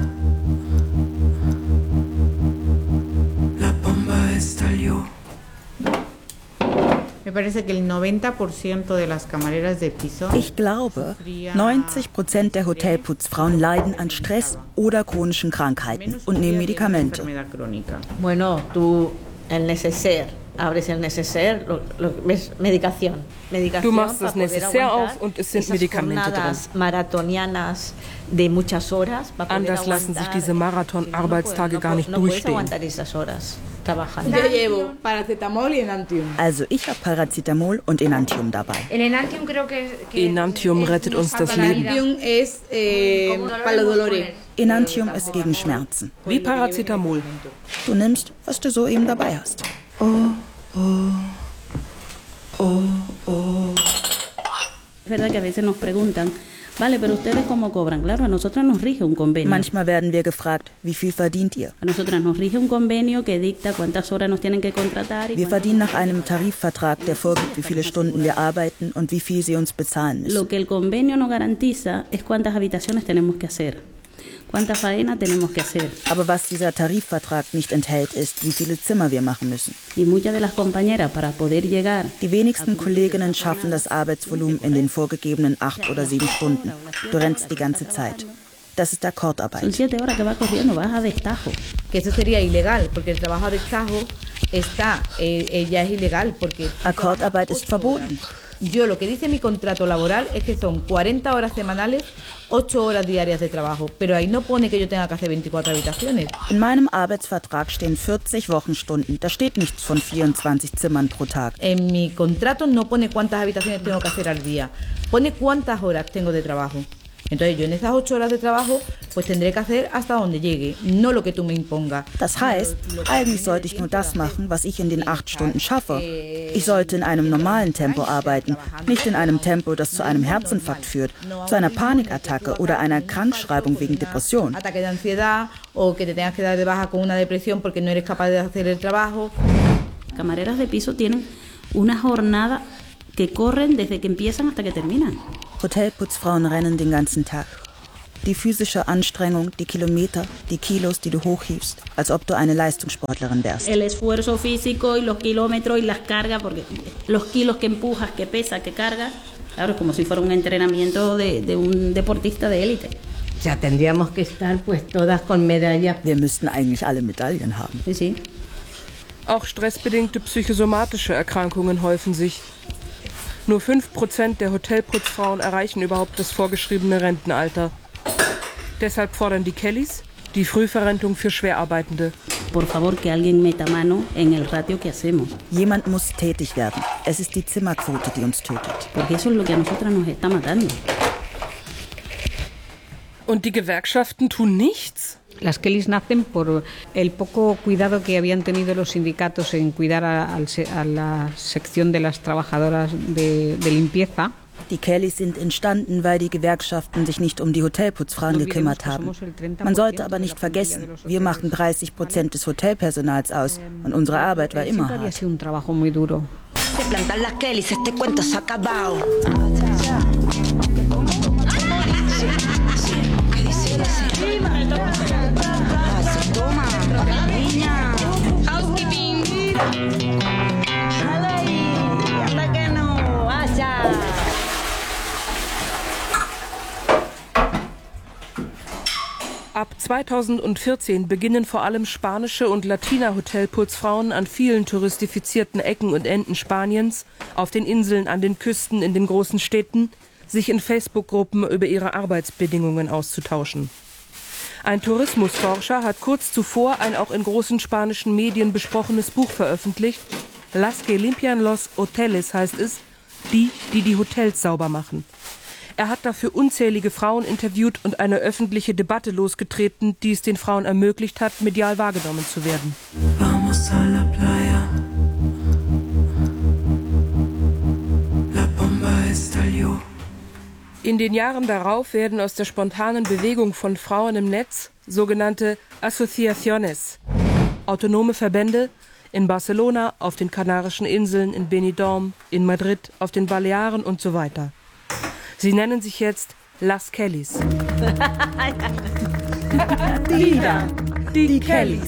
La bomba estalló. Me parece que el noventa por ciento de las camareras de piso. Ich glaube, neunzig Prozent der Hotelputzfrauen leiden an Stress oder chronischen Krankheiten und nehmen Medikamente. Bueno, tú el neceser, abres el neceser, lo, lo, ves medicación. Medicación. Du machst das Necessaire auf und es sind Medikamente drin. Maratonianas de muchas horas. Anders lassen sich diese Marathon-Arbeitstage gar nicht durchstehen. Yo llevo Paracetamol y Enantium. Also ich habe Paracetamol und Enantium dabei. El Enantium creo que, que Enantium rettet uns das Leben. Enantium es eh, para los dolores. Enantium ist gegen Schmerzen. Wie Paracetamol. Du nimmst, was du soeben dabei hast. Oh, oh, oh, oh. Es verdad que a veces nos preguntan, vale, pero ustedes cómo cobran. Claro, a nosotras nos rige un convenio. Manchmal werden wir gefragt, wie viel verdient ihr? A nosotras nos rige un convenio que dicta cuántas horas nos tienen que contratar. Wir verdienen nach einem Tarifvertrag, der vorgibt, wie viele Stunden wir arbeiten und wie viel sie uns bezahlen müssen. Lo que el convenio no garantiza es cuántas habitaciones tenemos que hacer. Cuánta faena tenemos que hacer. Aber was dieser Tarifvertrag nicht enthält, ist, wie viele Zimmer wir machen müssen. Y muchas de las compañeras para poder llegar. Die wenigsten Kolleginnen schaffen das Arbeitsvolumen in den vorgegebenen acht oder sieben Stunden. Du rennst die ganze Zeit. Das ist Akkordarbeit. Son siete horas que vas corriendo, vas a destajo. Que eso sería ilegal, porque el trabajo a destajo está, eh, ya es ilegal, porque. Akkordarbeit ist verboten. Yo lo que dice mi contrato laboral es que son cuarenta horas semanales, ocho horas diarias de trabajo, pero ahí no pone que yo tenga que hacer veinticuatro habitaciones. In meinem Arbeitsvertrag stehen vierzig Wochenstunden. Da steht nichts von vierundzwanzig Zimmern pro Tag. En mi contrato no pone cuántas habitaciones tengo que hacer al día, pone cuántas horas tengo de trabajo. Entonces yo en esas ocho horas de trabajo pues tendré que hacer hasta donde llegue, no lo que tú me impongas. Das heißt, eigentlich sollte ich nur das machen, was ich in den acht Stunden schaffe. Ich sollte in einem normalen Tempo arbeiten, nicht in einem Tempo, das zu einem Herzinfarkt führt, zu einer Panikattacke oder einer Krankschreibung wegen Depression. Ataque de ansiedad o que te tengas que dar de baja con una depresión porque no eres capaz de hacer el trabajo. Camareras de piso tienen una jornada que corren desde que empiezan hasta que terminan. Hotelputzfrauen rennen den ganzen Tag. Die physische Anstrengung, die Kilometer, die Kilos, die du hochhiebst, als ob du eine Leistungssportlerin wärst. El esfuerzo físico y los kilómetros y las cargas, porque los kilos que empujas, que pesas, que cargas, claro, es como si fuera un entrenamiento de, de un deportista de élite. Ya tendríamos que estar pues todas con medallas. Wir müssten eigentlich alle Medaillen haben. Sí, sí. Auch stressbedingte psychosomatische Erkrankungen häufen sich. Nur fünf Prozent der Hotelputzfrauen erreichen überhaupt das vorgeschriebene Rentenalter. Deshalb fordern die Kellys die Frühverrentung für Schwerarbeitende. Por favor, que alguien meta mano en el ratio que hacemos. Jemand muss tätig werden. Es ist die Zimmerquote, die uns tötet. Porque eso es lo que a nosotras nos está matando. Und die Gewerkschaften tun nichts? Las Kellys nacen por el poco cuidado que habían tenido los sindicatos en cuidar a, a la sección de las trabajadoras de, de limpieza. Die Kellys sind entstanden, weil die Gewerkschaften sich nicht um die Hotelputzfrauen gekümmert haben. Man sollte aber nicht vergessen, wir machen dreißig Prozent des Hotelpersonals aus und unsere Arbeit war immer hart. Se plantan las Kellys, este cuento se ha acabado. Ab zweitausendvierzehn beginnen vor allem spanische und Latina-Hotelputzfrauen an vielen touristifizierten Ecken und Enden Spaniens, auf den Inseln, an den Küsten, in den großen Städten, sich in Facebook-Gruppen über ihre Arbeitsbedingungen auszutauschen. Ein Tourismusforscher hat kurz zuvor ein auch in großen spanischen Medien besprochenes Buch veröffentlicht. Las que limpian los hoteles heißt es, die, die die Hotels sauber machen. Er hat dafür unzählige Frauen interviewt und eine öffentliche Debatte losgetreten, die es den Frauen ermöglicht hat, medial wahrgenommen zu werden. Vamos a la playa. La bomba estalló. In den Jahren darauf werden aus der spontanen Bewegung von Frauen im Netz sogenannte Asociaciones, autonome Verbände in Barcelona, auf den Kanarischen Inseln, in Benidorm, in Madrid, auf den Balearen und so weiter. Sie nennen sich jetzt Las Kellys. Die da, die, die Kellys.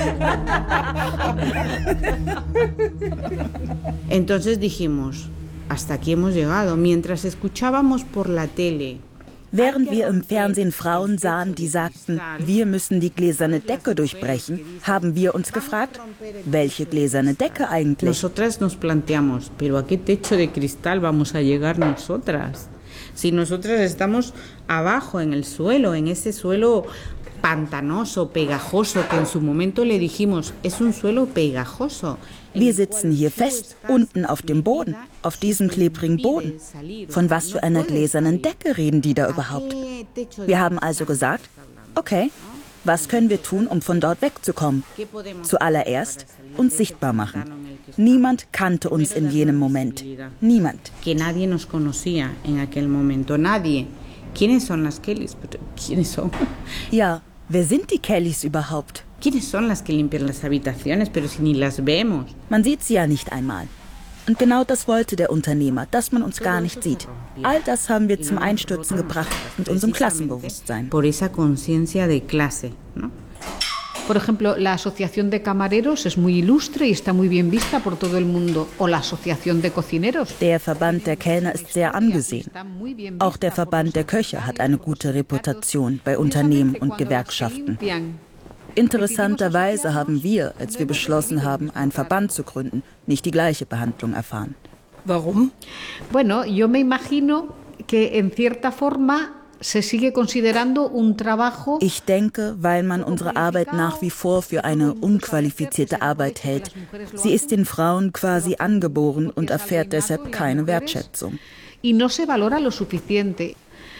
Entonces dijimos, hasta aquí hemos llegado. Mientras escuchábamos por la tele. Während wir im Fernsehen Frauen sahen, die sagten, wir müssen die gläserne Decke durchbrechen, haben wir uns gefragt, welche gläserne Decke eigentlich? Nosotras nos planteamos, pero ¿a qué techo de cristal vamos a llegar nosotras? Si nosotras estamos abajo en el suelo, en ese suelo pantanoso, pegajoso, que en su momento le dijimos, es un suelo pegajoso. Wir sitzen hier fest, unten auf dem Boden, auf diesem klebrigen Boden. Von was für einer gläsernen Decke reden die da überhaupt? Wir haben also gesagt, okay, was können wir tun, um von dort wegzukommen? Zuallererst uns sichtbar machen. Niemand kannte uns in jenem Moment. Niemand. Que nadie nos conocía en aquel momento. Nadie. ¿Quiénes son las Kellys? ¿Quiénes son? Ja, wer sind die Kellys überhaupt? ¿Quiénes son las que limpian las habitaciones? Pero si ni las vemos. Man sieht sie ja nicht einmal. Und genau das wollte der Unternehmer, dass man uns gar nicht sieht. All das haben wir zum Einstürzen gebracht mit unserem Klassenbewusstsein. Por esa conciencia de clase, ¿no? Por ejemplo, la Asociación de Camareros es muy ilustre y está muy bien vista por todo el mundo. O la Asociación de Cocineros. Der Verband der Kellner ist sehr angesehen. Auch der Verband der Köche hat eine gute Reputation bei Unternehmen und Gewerkschaften. Interessanterweise haben wir, als wir beschlossen haben, einen Verband zu gründen, nicht die gleiche Behandlung erfahren. Warum? Bueno, yo me imagino que en cierta forma se sigue considerando un trabajo. Ich denke, weil man unsere Arbeit nach wie vor für eine unqualifizierte Arbeit hält. Sie ist den Frauen quasi angeboren und erfährt deshalb keine Wertschätzung. Y no se valora lo suficiente.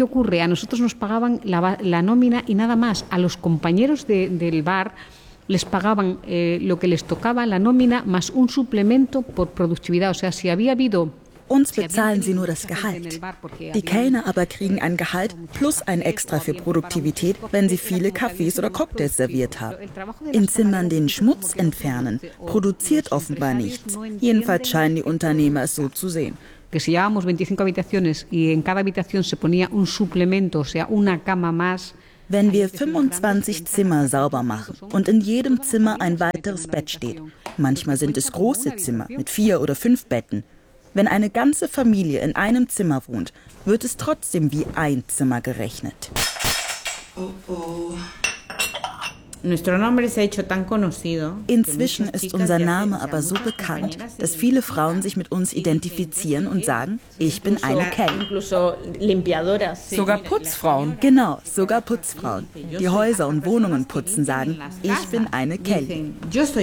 ¿qué ocurre? A nosotros nos pagaban la, la nómina y nada más. A los compañeros de, del bar les pagaban eh, lo que les tocaba, la nómina, más un suplemento por productividad. O sea, si había habido... Uns bezahlen sie nur das Gehalt. Die Kellner aber kriegen ein Gehalt plus ein Extra für Produktivität, wenn sie viele Kaffees oder Cocktails serviert haben. In Zimmern den Schmutz entfernen produziert offenbar nichts. Jedenfalls scheinen die Unternehmer es so zu sehen. Que si llevábamos veinticinco habitaciones y en cada habitación se ponía un suplemento, o sea, una cama más. Wenn wir fünfundzwanzig Zimmer sauber machen und in jedem Zimmer ein weiteres Bett steht, manchmal sind es große Zimmer mit vier oder fünf Betten. Wenn eine ganze Familie in einem Zimmer wohnt, wird es trotzdem wie ein Zimmer gerechnet. Oh, oh. Inzwischen ist unser Name aber so bekannt, dass viele Frauen sich mit uns identifizieren und sagen, ich bin eine Kelly. Sogar Putzfrauen. Genau, sogar Putzfrauen. Die Häuser und Wohnungen putzen, sagen, ich bin eine Kelly.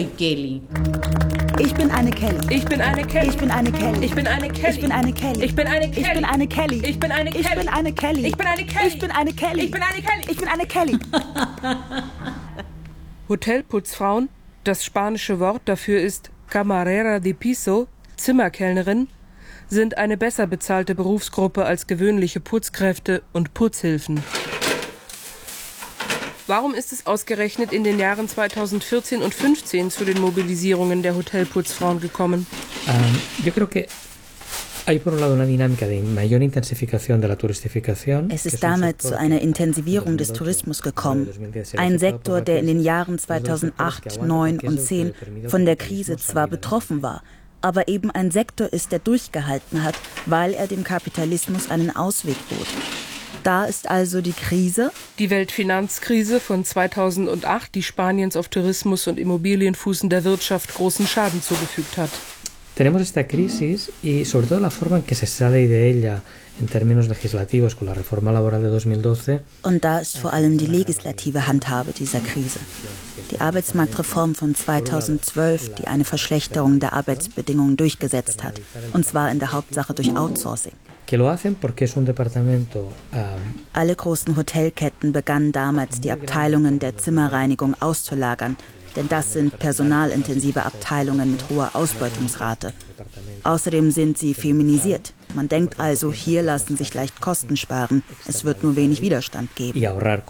Ich bin eine Kelly. Ich bin eine Kelly. Ich bin eine Kelly. Ich bin eine Kelly. Ich bin eine Kelly. Ich bin eine Kelly. Ich bin eine Kelly. Ich bin eine Kelly. Ich bin eine Kelly. Ich bin eine Kelly. Ich bin eine Kelly. Ich bin eine Kelly. Ich bin eine Kelly. Hotelputzfrauen, das spanische Wort dafür ist Camarera de Piso, Zimmerkellnerin, sind eine besser bezahlte Berufsgruppe als gewöhnliche Putzkräfte und Putzhilfen. Warum ist es ausgerechnet in den Jahren zweitausendvierzehn und fünfzehn zu den Mobilisierungen der Hotelputzfrauen gekommen? Um, yo creo que hay por un lado una dinámica de mayor intensificación de la turistificación. Es ist damit zu einer Intensivierung des Tourismus gekommen. Ein Sektor, der in den Jahren zweitausendacht, zweitausendneun und zweitausendzehn von der Krise zwar betroffen war, aber eben ein Sektor ist, der durchgehalten hat, weil er dem Kapitalismus einen Ausweg bot. Da ist also die Krise. Die Weltfinanzkrise von zweitausendacht, die Spaniens auf Tourismus und Immobilien fußender Wirtschaft großen Schaden zugefügt hat. Tenemos esta crisis y sobre todo la forma en que se sale de ella en términos legislativos con la reforma laboral de dos mil doce. Und da ist vor allem die legislative Handhabe dieser Krise. Die Arbeitsmarktreform von zweitausendzwölf, die eine Verschlechterung der Arbeitsbedingungen durchgesetzt hat, und zwar in der Hauptsache durch Outsourcing. Alle großen Hotelketten begannen damals, die Abteilungen der Zimmerreinigung auszulagern, denn das sind personalintensive Abteilungen mit hoher Ausbeutungsrate. Außerdem sind sie feminisiert. Man denkt also, hier lassen sich leicht Kosten sparen. Es wird nur wenig Widerstand geben.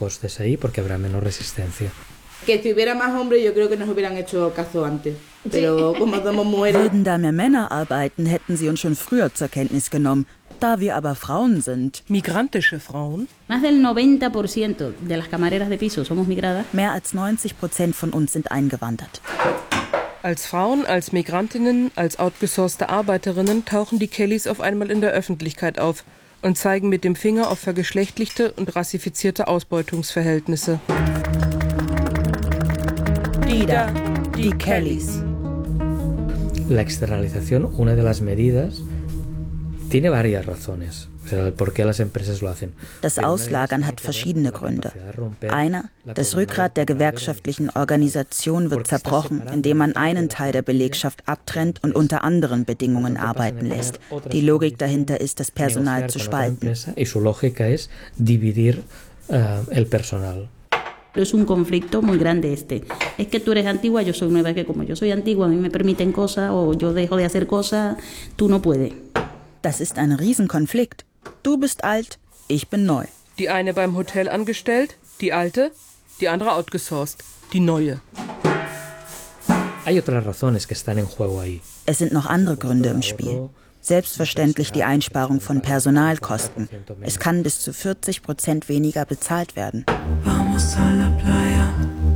Würden da mehr Männer arbeiten, hätten sie uns schon früher zur Kenntnis genommen. Da wir aber Frauen sind. Migrantische Frauen? Más del noventa por ciento de las camareras de piso somos migradas. Mehr als neunzig Prozent von uns sind eingewandert. Als Frauen, als Migrantinnen, als outgesourcete Arbeiterinnen tauchen die Kellys auf einmal in der Öffentlichkeit auf und zeigen mit dem Finger auf vergeschlechtlichte und rassifizierte Ausbeutungsverhältnisse. Die da, die Kellys. La externalización, una de las medidas, tiene varias razones, o sea, por qué las empresas lo hacen. Das Auslagern hat verschiedene Gründe. Einer, das Rückgrat der gewerkschaftlichen Organisation wird zerbrochen, indem man einen Teil der Belegschaft abtrennt und unter anderen Bedingungen arbeiten lässt. Die Logik dahinter ist, das Personal zu spalten. Y su lógica es dividir uh, el personal. Es un conflicto muy grande este. Es que tú eres antigua, yo soy nueva, que como yo soy antigua, a mí me permiten cosas o yo dejo de hacer cosas, tú no puedes. Das ist ein Riesenkonflikt. Du bist alt, ich bin neu. Die eine beim Hotel angestellt, die alte, die andere outgesourced, die neue. Hay otras razones que están en juego ahí. Es sind noch andere Gründe im Spiel. Selbstverständlich die Einsparung von Personalkosten. Es kann bis zu vierzig Prozent weniger bezahlt werden. Vamos a la playa.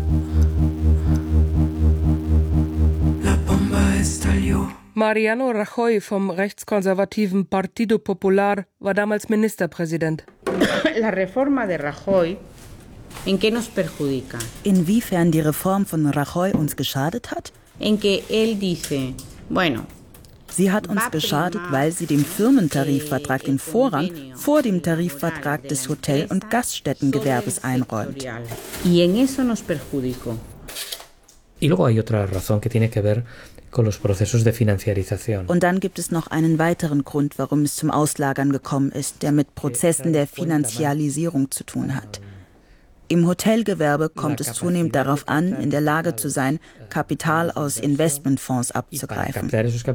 La bomba estalló. Mariano Rajoy vom rechtskonservativen Partido Popular war damals Ministerpräsident. La reforma de Rajoy, ¿en qué nos perjudica? Inwiefern die Reform von Rajoy uns geschadet hat? En que él dice, bueno, sie hat uns geschadet, weil sie dem Firmentarifvertrag den Vorrang vor dem Tarifvertrag des Hotel- und Gaststättengewerbes einräumt. Y en eso nos perjudicó. Y luego hay otra razón que tiene que ver con los procesos de financiarización. Und dann gibt es noch einen weiteren Grund, warum es zum Auslagern gekommen ist, der mit Prozessen der Finanzialisierung zu tun hat. Im Hotelgewerbe kommt es zunehmend darauf an, in der Lage zu sein, Kapital aus Investmentfonds abzugreifen.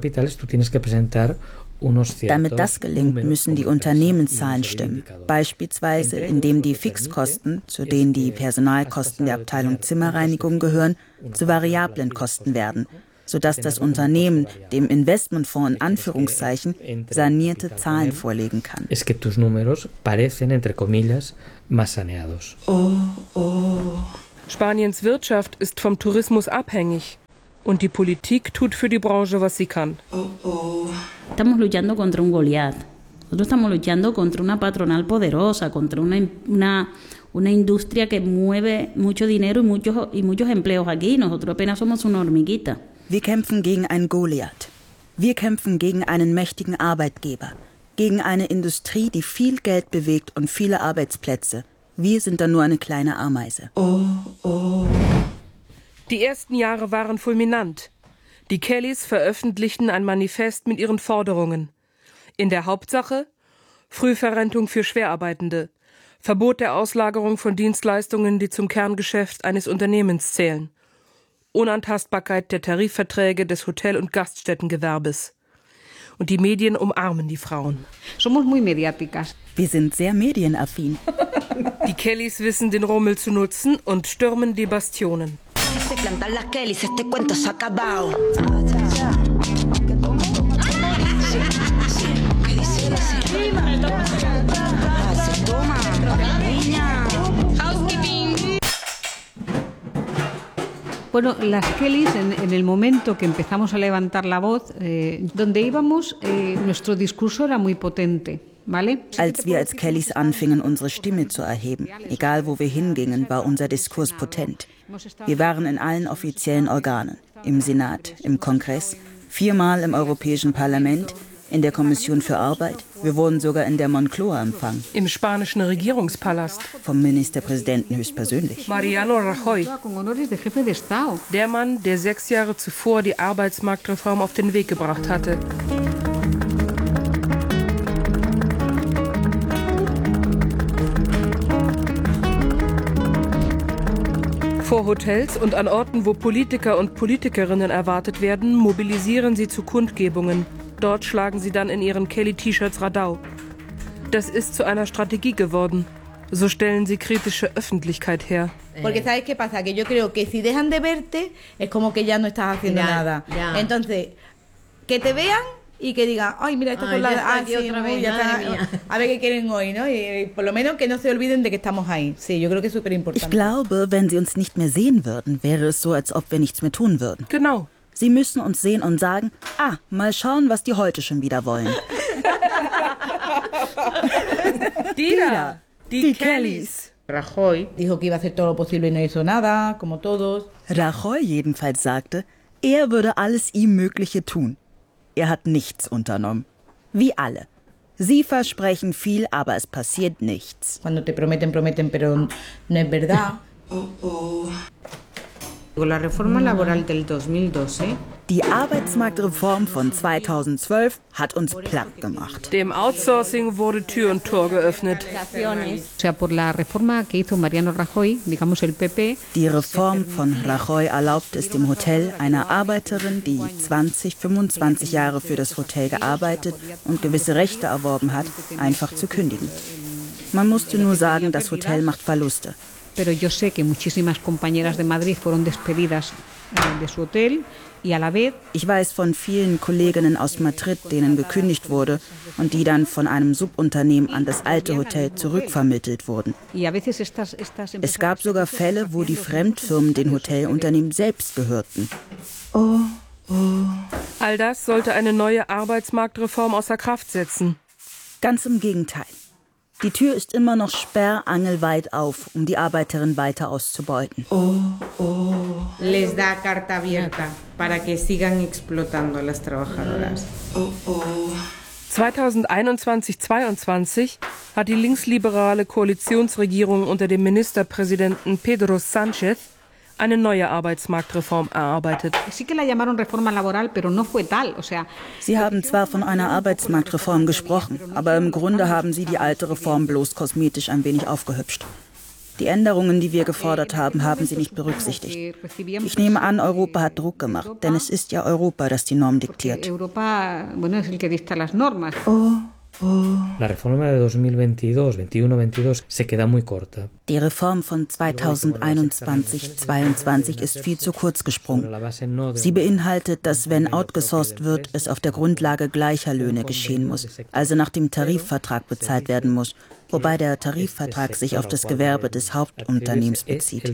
Damit das gelingt, müssen die Unternehmenszahlen stimmen. Beispielsweise, indem die Fixkosten, zu denen die Personalkosten der Abteilung Zimmerreinigung gehören, zu variablen Kosten werden, sodass das Unternehmen dem Investmentfonds in Anführungszeichen sanierte Zahlen vorlegen kann. Es que tus números parecen, entre comillas, más saneados. Oh, oh. Spaniens Wirtschaft ist vom Tourismus abhängig. Und die Politik tut für die Branche, was sie kann. Oh, oh. Estamos luchando contra un Goliat. Nosotros estamos luchando contra una patronal poderosa, contra una, una, una industria que mueve mucho dinero y muchos, y muchos empleos aquí. Nosotros apenas somos una hormiguita. Wir kämpfen gegen einen Goliath. Wir kämpfen gegen einen mächtigen Arbeitgeber. Gegen eine Industrie, die viel Geld bewegt und viele Arbeitsplätze. Wir sind dann nur eine kleine Ameise. Oh, oh. Die ersten Jahre waren fulminant. Die Kellys veröffentlichten ein Manifest mit ihren Forderungen. In der Hauptsache Frühverrentung für Schwerarbeitende, Verbot der Auslagerung von Dienstleistungen, die zum Kerngeschäft eines Unternehmens zählen, Unantastbarkeit der Tarifverträge des Hotel- und Gaststättengewerbes. Und die Medien umarmen die Frauen. Somos muy mediáticas. Wir sind sehr medienaffin. Die Kellys wissen, den Rummel zu nutzen und stürmen die Bastionen. Bueno, las Kellys, en, en el momento que empezamos a levantar la voz, eh, donde íbamos, eh, nuestro discurso era muy potente. ¿Vale? Als wir als Kellys anfingen, unsere Stimme zu erheben, egal wo wir hingingen, war unser Diskurs potent. Wir waren in allen offiziellen Organen, im Senat, im Kongress, viermal im Europäischen Parlament, in der Kommission für Arbeit. Wir wurden sogar in der Moncloa empfangen. Im spanischen Regierungspalast. Vom Ministerpräsidenten höchstpersönlich. Mariano Rajoy. Der Mann, der sechs Jahre zuvor die Arbeitsmarktreform auf den Weg gebracht hatte. Vor Hotels und an Orten, wo Politiker und Politikerinnen erwartet werden, mobilisieren sie zu Kundgebungen. Dort schlagen sie dann in ihren Kelly-T-Shirts Radau. Das ist zu einer Strategie geworden. So stellen sie kritische Öffentlichkeit her. Porque sabes qué pasa, que yo creo que si dejan de verte es como que ya no estás haciendo ya, nada. Ya. Entonces, que te vean y que digan, ay, mira, esta con la ah, sí, otra vez, ya está, a ver qué quieren hoy, ¿no? Y, y por lo menos que no se olviden de que estamos ahí. Sí, yo creo que es súper importante. Ich glaube, wenn sie uns nicht mehr sehen würden, wäre es so, als ob wir nichts mehr tun würden. Genau. Sie müssen uns sehen und sagen, ah, mal schauen, was die heute schon wieder wollen. Die da, die, die Kellys. Rajoy dijo que iba a hacer todo lo posible y no hizo nada, como todos. Rajoy jedenfalls sagte, er würde alles ihm Mögliche tun. Er hat nichts unternommen. Wie alle. Sie versprechen viel, aber es passiert nichts. Cuando te prometen, prometen, pero no es verdad. Oh, oh. La reforma laboral del dos mil doce. Die Arbeitsmarktreform von zweitausendzwölf hat uns platt gemacht. Dem Outsourcing wurde Tür und Tor geöffnet. O sea, por la reforma que hizo Mariano Rajoy, digamos el P P. Die Reform von Rajoy erlaubt es dem Hotel einer Arbeiterin, die zwanzig, fünfundzwanzig Jahre für das Hotel gearbeitet und gewisse Rechte erworben hat, einfach zu kündigen. Man musste nur sagen, das Hotel macht Verluste. Pero yo sé que muchísimas compañeras de Madrid fueron despedidas de su hotel y a la vez. Ich weiß von vielen Kolleginnen aus Madrid, denen gekündigt wurde und die dann von einem Subunternehmen an das alte Hotel zurückvermittelt wurden. Es gab sogar Fälle, wo die Fremdfirmen den Hotelunternehmen selbst gehörten. Oh, oh. All das sollte eine neue Arbeitsmarktreform außer Kraft setzen. Ganz im Gegenteil. Die Tür ist immer noch sperrangelweit auf, um die Arbeiterin weiter auszubeuten. Oh, oh. Les da carta abierta para que sigan explotando a las trabajadoras. Oh, oh. zweitausendeinundzwanzig zweiundzwanzig hat die linksliberale Koalitionsregierung unter dem Ministerpräsidenten Pedro Sánchez eine neue Arbeitsmarktreform erarbeitet. Sie haben zwar von einer Arbeitsmarktreform gesprochen, aber im Grunde haben sie die alte Reform bloß kosmetisch ein wenig aufgehübscht. Die Änderungen, die wir gefordert haben, haben sie nicht berücksichtigt. Ich nehme an, Europa hat Druck gemacht, denn es ist ja Europa, das die Norm diktiert. Oh. La reforma de dos mil veintidós, veintiuno, veintidós se queda muy corta. Die Reform von zweitausendeinundzwanzig zweiundzwanzig ist viel zu kurz gesprungen. Sie beinhaltet, dass wenn outgesourced wird, es auf der Grundlage gleicher Löhne geschehen muss, also nach dem Tarifvertrag bezahlt werden muss, wobei der Tarifvertrag sich auf das Gewerbe des Hauptunternehmens bezieht.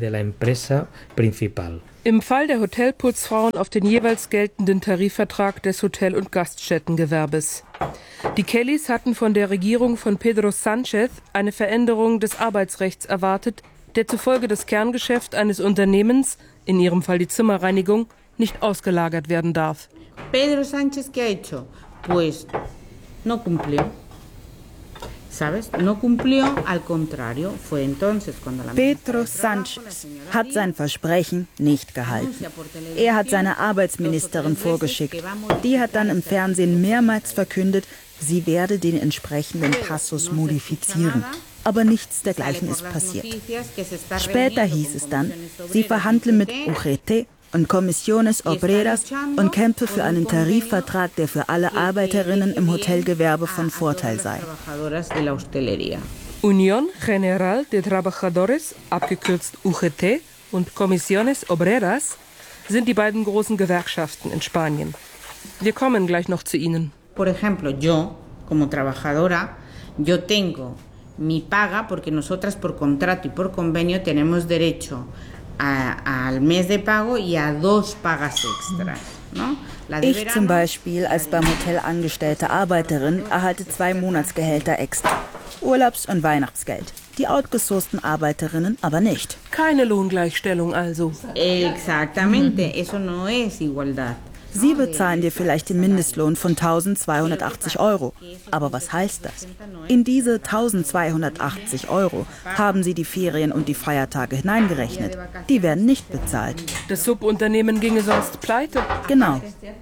Im Fall der Hotelputzfrauen auf den jeweils geltenden Tarifvertrag des Hotel- und Gaststättengewerbes. Die Kellys hatten von der Regierung von Pedro Sánchez eine Veränderung des Arbeitsrechts erwartet, der zufolge das Kerngeschäft eines Unternehmens, in ihrem Fall die Zimmerreinigung, nicht ausgelagert werden darf. Pedro Sánchez, ¿qué ha hecho? Pues no cumplió. ¿Sabes? No cumplió, al contrario, fue entonces cuando la Pedro Sánchez hat sein Versprechen nicht gehalten. Er hat seine Arbeitsministerin vorgeschickt. Die hat dann im Fernsehen mehrmals verkündet, sie werde den entsprechenden Passus modifizieren. Aber nichts dergleichen ist passiert. Später hieß es dann, sie verhandle mit U G T und Comisiones Obreras und kämpfe für einen Tarifvertrag, der für alle Arbeiterinnen im Hotelgewerbe von Vorteil sei. Unión General de Trabajadores, abgekürzt U G T, und Comisiones Obreras sind die beiden großen Gewerkschaften in Spanien. Wir kommen gleich noch zu ihnen. Por ejemplo, yo, como trabajadora, yo tengo mi paga, porque nosotras por contrato y por convenio tenemos derecho a, al mes de pago y a dos pagas extras, ¿no? Ich zum Beispiel als beim Hotel angestellte Arbeiterin erhalte zwei Monatsgehälter extra. Urlaubs- und Weihnachtsgeld. Die outgesourcten Arbeiterinnen aber nicht. Keine Lohngleichstellung also. Exactamente, eso no es igualdad. Sie bezahlen dir vielleicht den Mindestlohn von eintausendzweihundertachtzig Euro. Aber was heißt das? In diese eintausendzweihundertachtzig Euro haben sie die Ferien und die Feiertage hineingerechnet. Die werden nicht bezahlt. Das Subunternehmen ginge sonst pleite. Genau.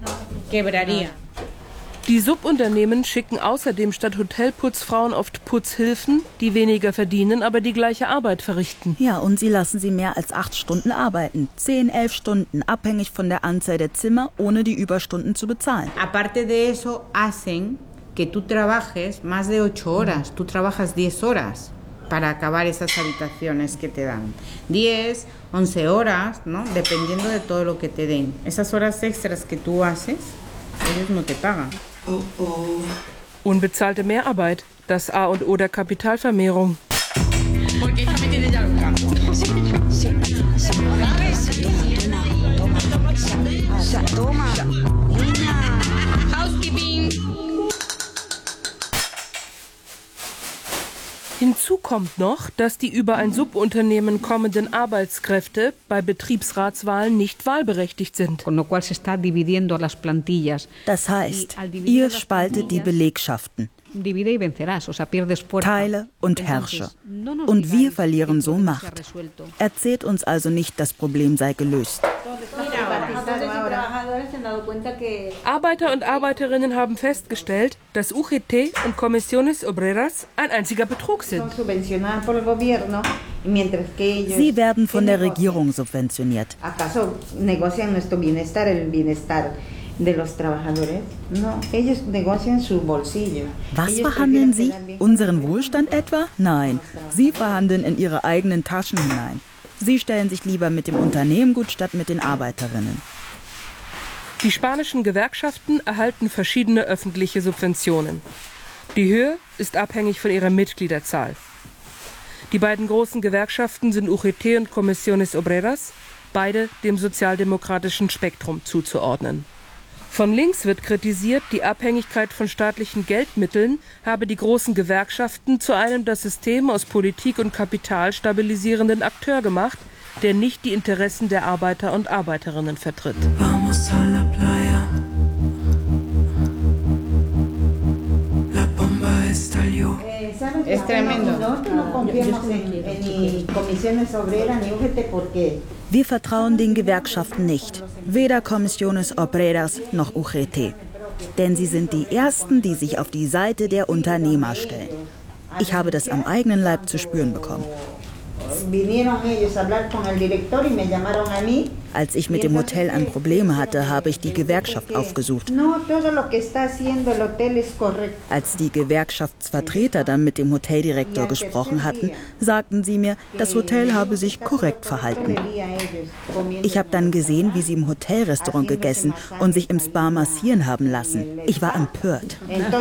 Die Subunternehmen schicken außerdem statt Hotelputzfrauen oft Putzhilfen, die weniger verdienen, aber die gleiche Arbeit verrichten. Ja, und sie lassen sie mehr als acht Stunden arbeiten. Zehn, elf Stunden, abhängig von der Anzahl der Zimmer, ohne die Überstunden zu bezahlen. Aparte de eso, hacen que tú trabajes más de ocho horas. Tú trabajas diez horas para acabar esas habitaciones que te dan. diez, once horas, ¿no? Dependiendo de todo lo que te den. Esas horas extras que tú haces, ellos no te pagan. Oh oh. Unbezahlte Mehrarbeit, das A und O der Kapitalvermehrung. Hinzu kommt noch, dass die über ein Subunternehmen kommenden Arbeitskräfte bei Betriebsratswahlen nicht wahlberechtigt sind. Das heißt, ihr spaltet die Belegschaften. Teile und herrsche. Und wir verlieren so Macht. Erzählt uns also nicht, das Problem sei gelöst. Arbeiter und Arbeiterinnen haben festgestellt, dass U G T und Comisiones Obreras ein einziger Betrug sind. Sie werden von der Regierung subventioniert. Was verhandeln Sie? Unseren Wohlstand etwa? Nein, Sie verhandeln in Ihre eigenen Taschen hinein. Sie stellen sich lieber mit dem Unternehmen gut statt mit den Arbeiterinnen. Die spanischen Gewerkschaften erhalten verschiedene öffentliche Subventionen. Die Höhe ist abhängig von ihrer Mitgliederzahl. Die beiden großen Gewerkschaften sind U G T und Comisiones Obreras, beide dem sozialdemokratischen Spektrum zuzuordnen. Von links wird kritisiert, die Abhängigkeit von staatlichen Geldmitteln habe die großen Gewerkschaften zu einem das System aus Politik und Kapital stabilisierenden Akteur gemacht, der nicht die Interessen der Arbeiter und Arbeiterinnen vertritt. Vamos a la playa. La bomba estalló. Es tremendo. Wir vertrauen den Gewerkschaften nicht, weder Comisiones Obreras noch U G T. Denn sie sind die Ersten, die sich auf die Seite der Unternehmer stellen. Ich habe das am eigenen Leib zu spüren bekommen. Als ich mit dem Hotel ein Problem hatte, habe ich die Gewerkschaft aufgesucht. Als die Gewerkschaftsvertreter dann mit dem Hoteldirektor gesprochen hatten, sagten sie mir, das Hotel habe sich korrekt verhalten. Ich habe dann gesehen, wie sie im Hotelrestaurant gegessen und sich im Spa massieren haben lassen. Ich war empört.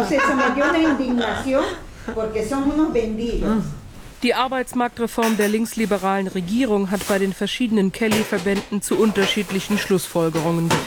Die Arbeitsmarktreform der linksliberalen Regierung hat bei den verschiedenen Kelly-Verbänden zu unterschiedlichen Schlussfolgerungen geführt.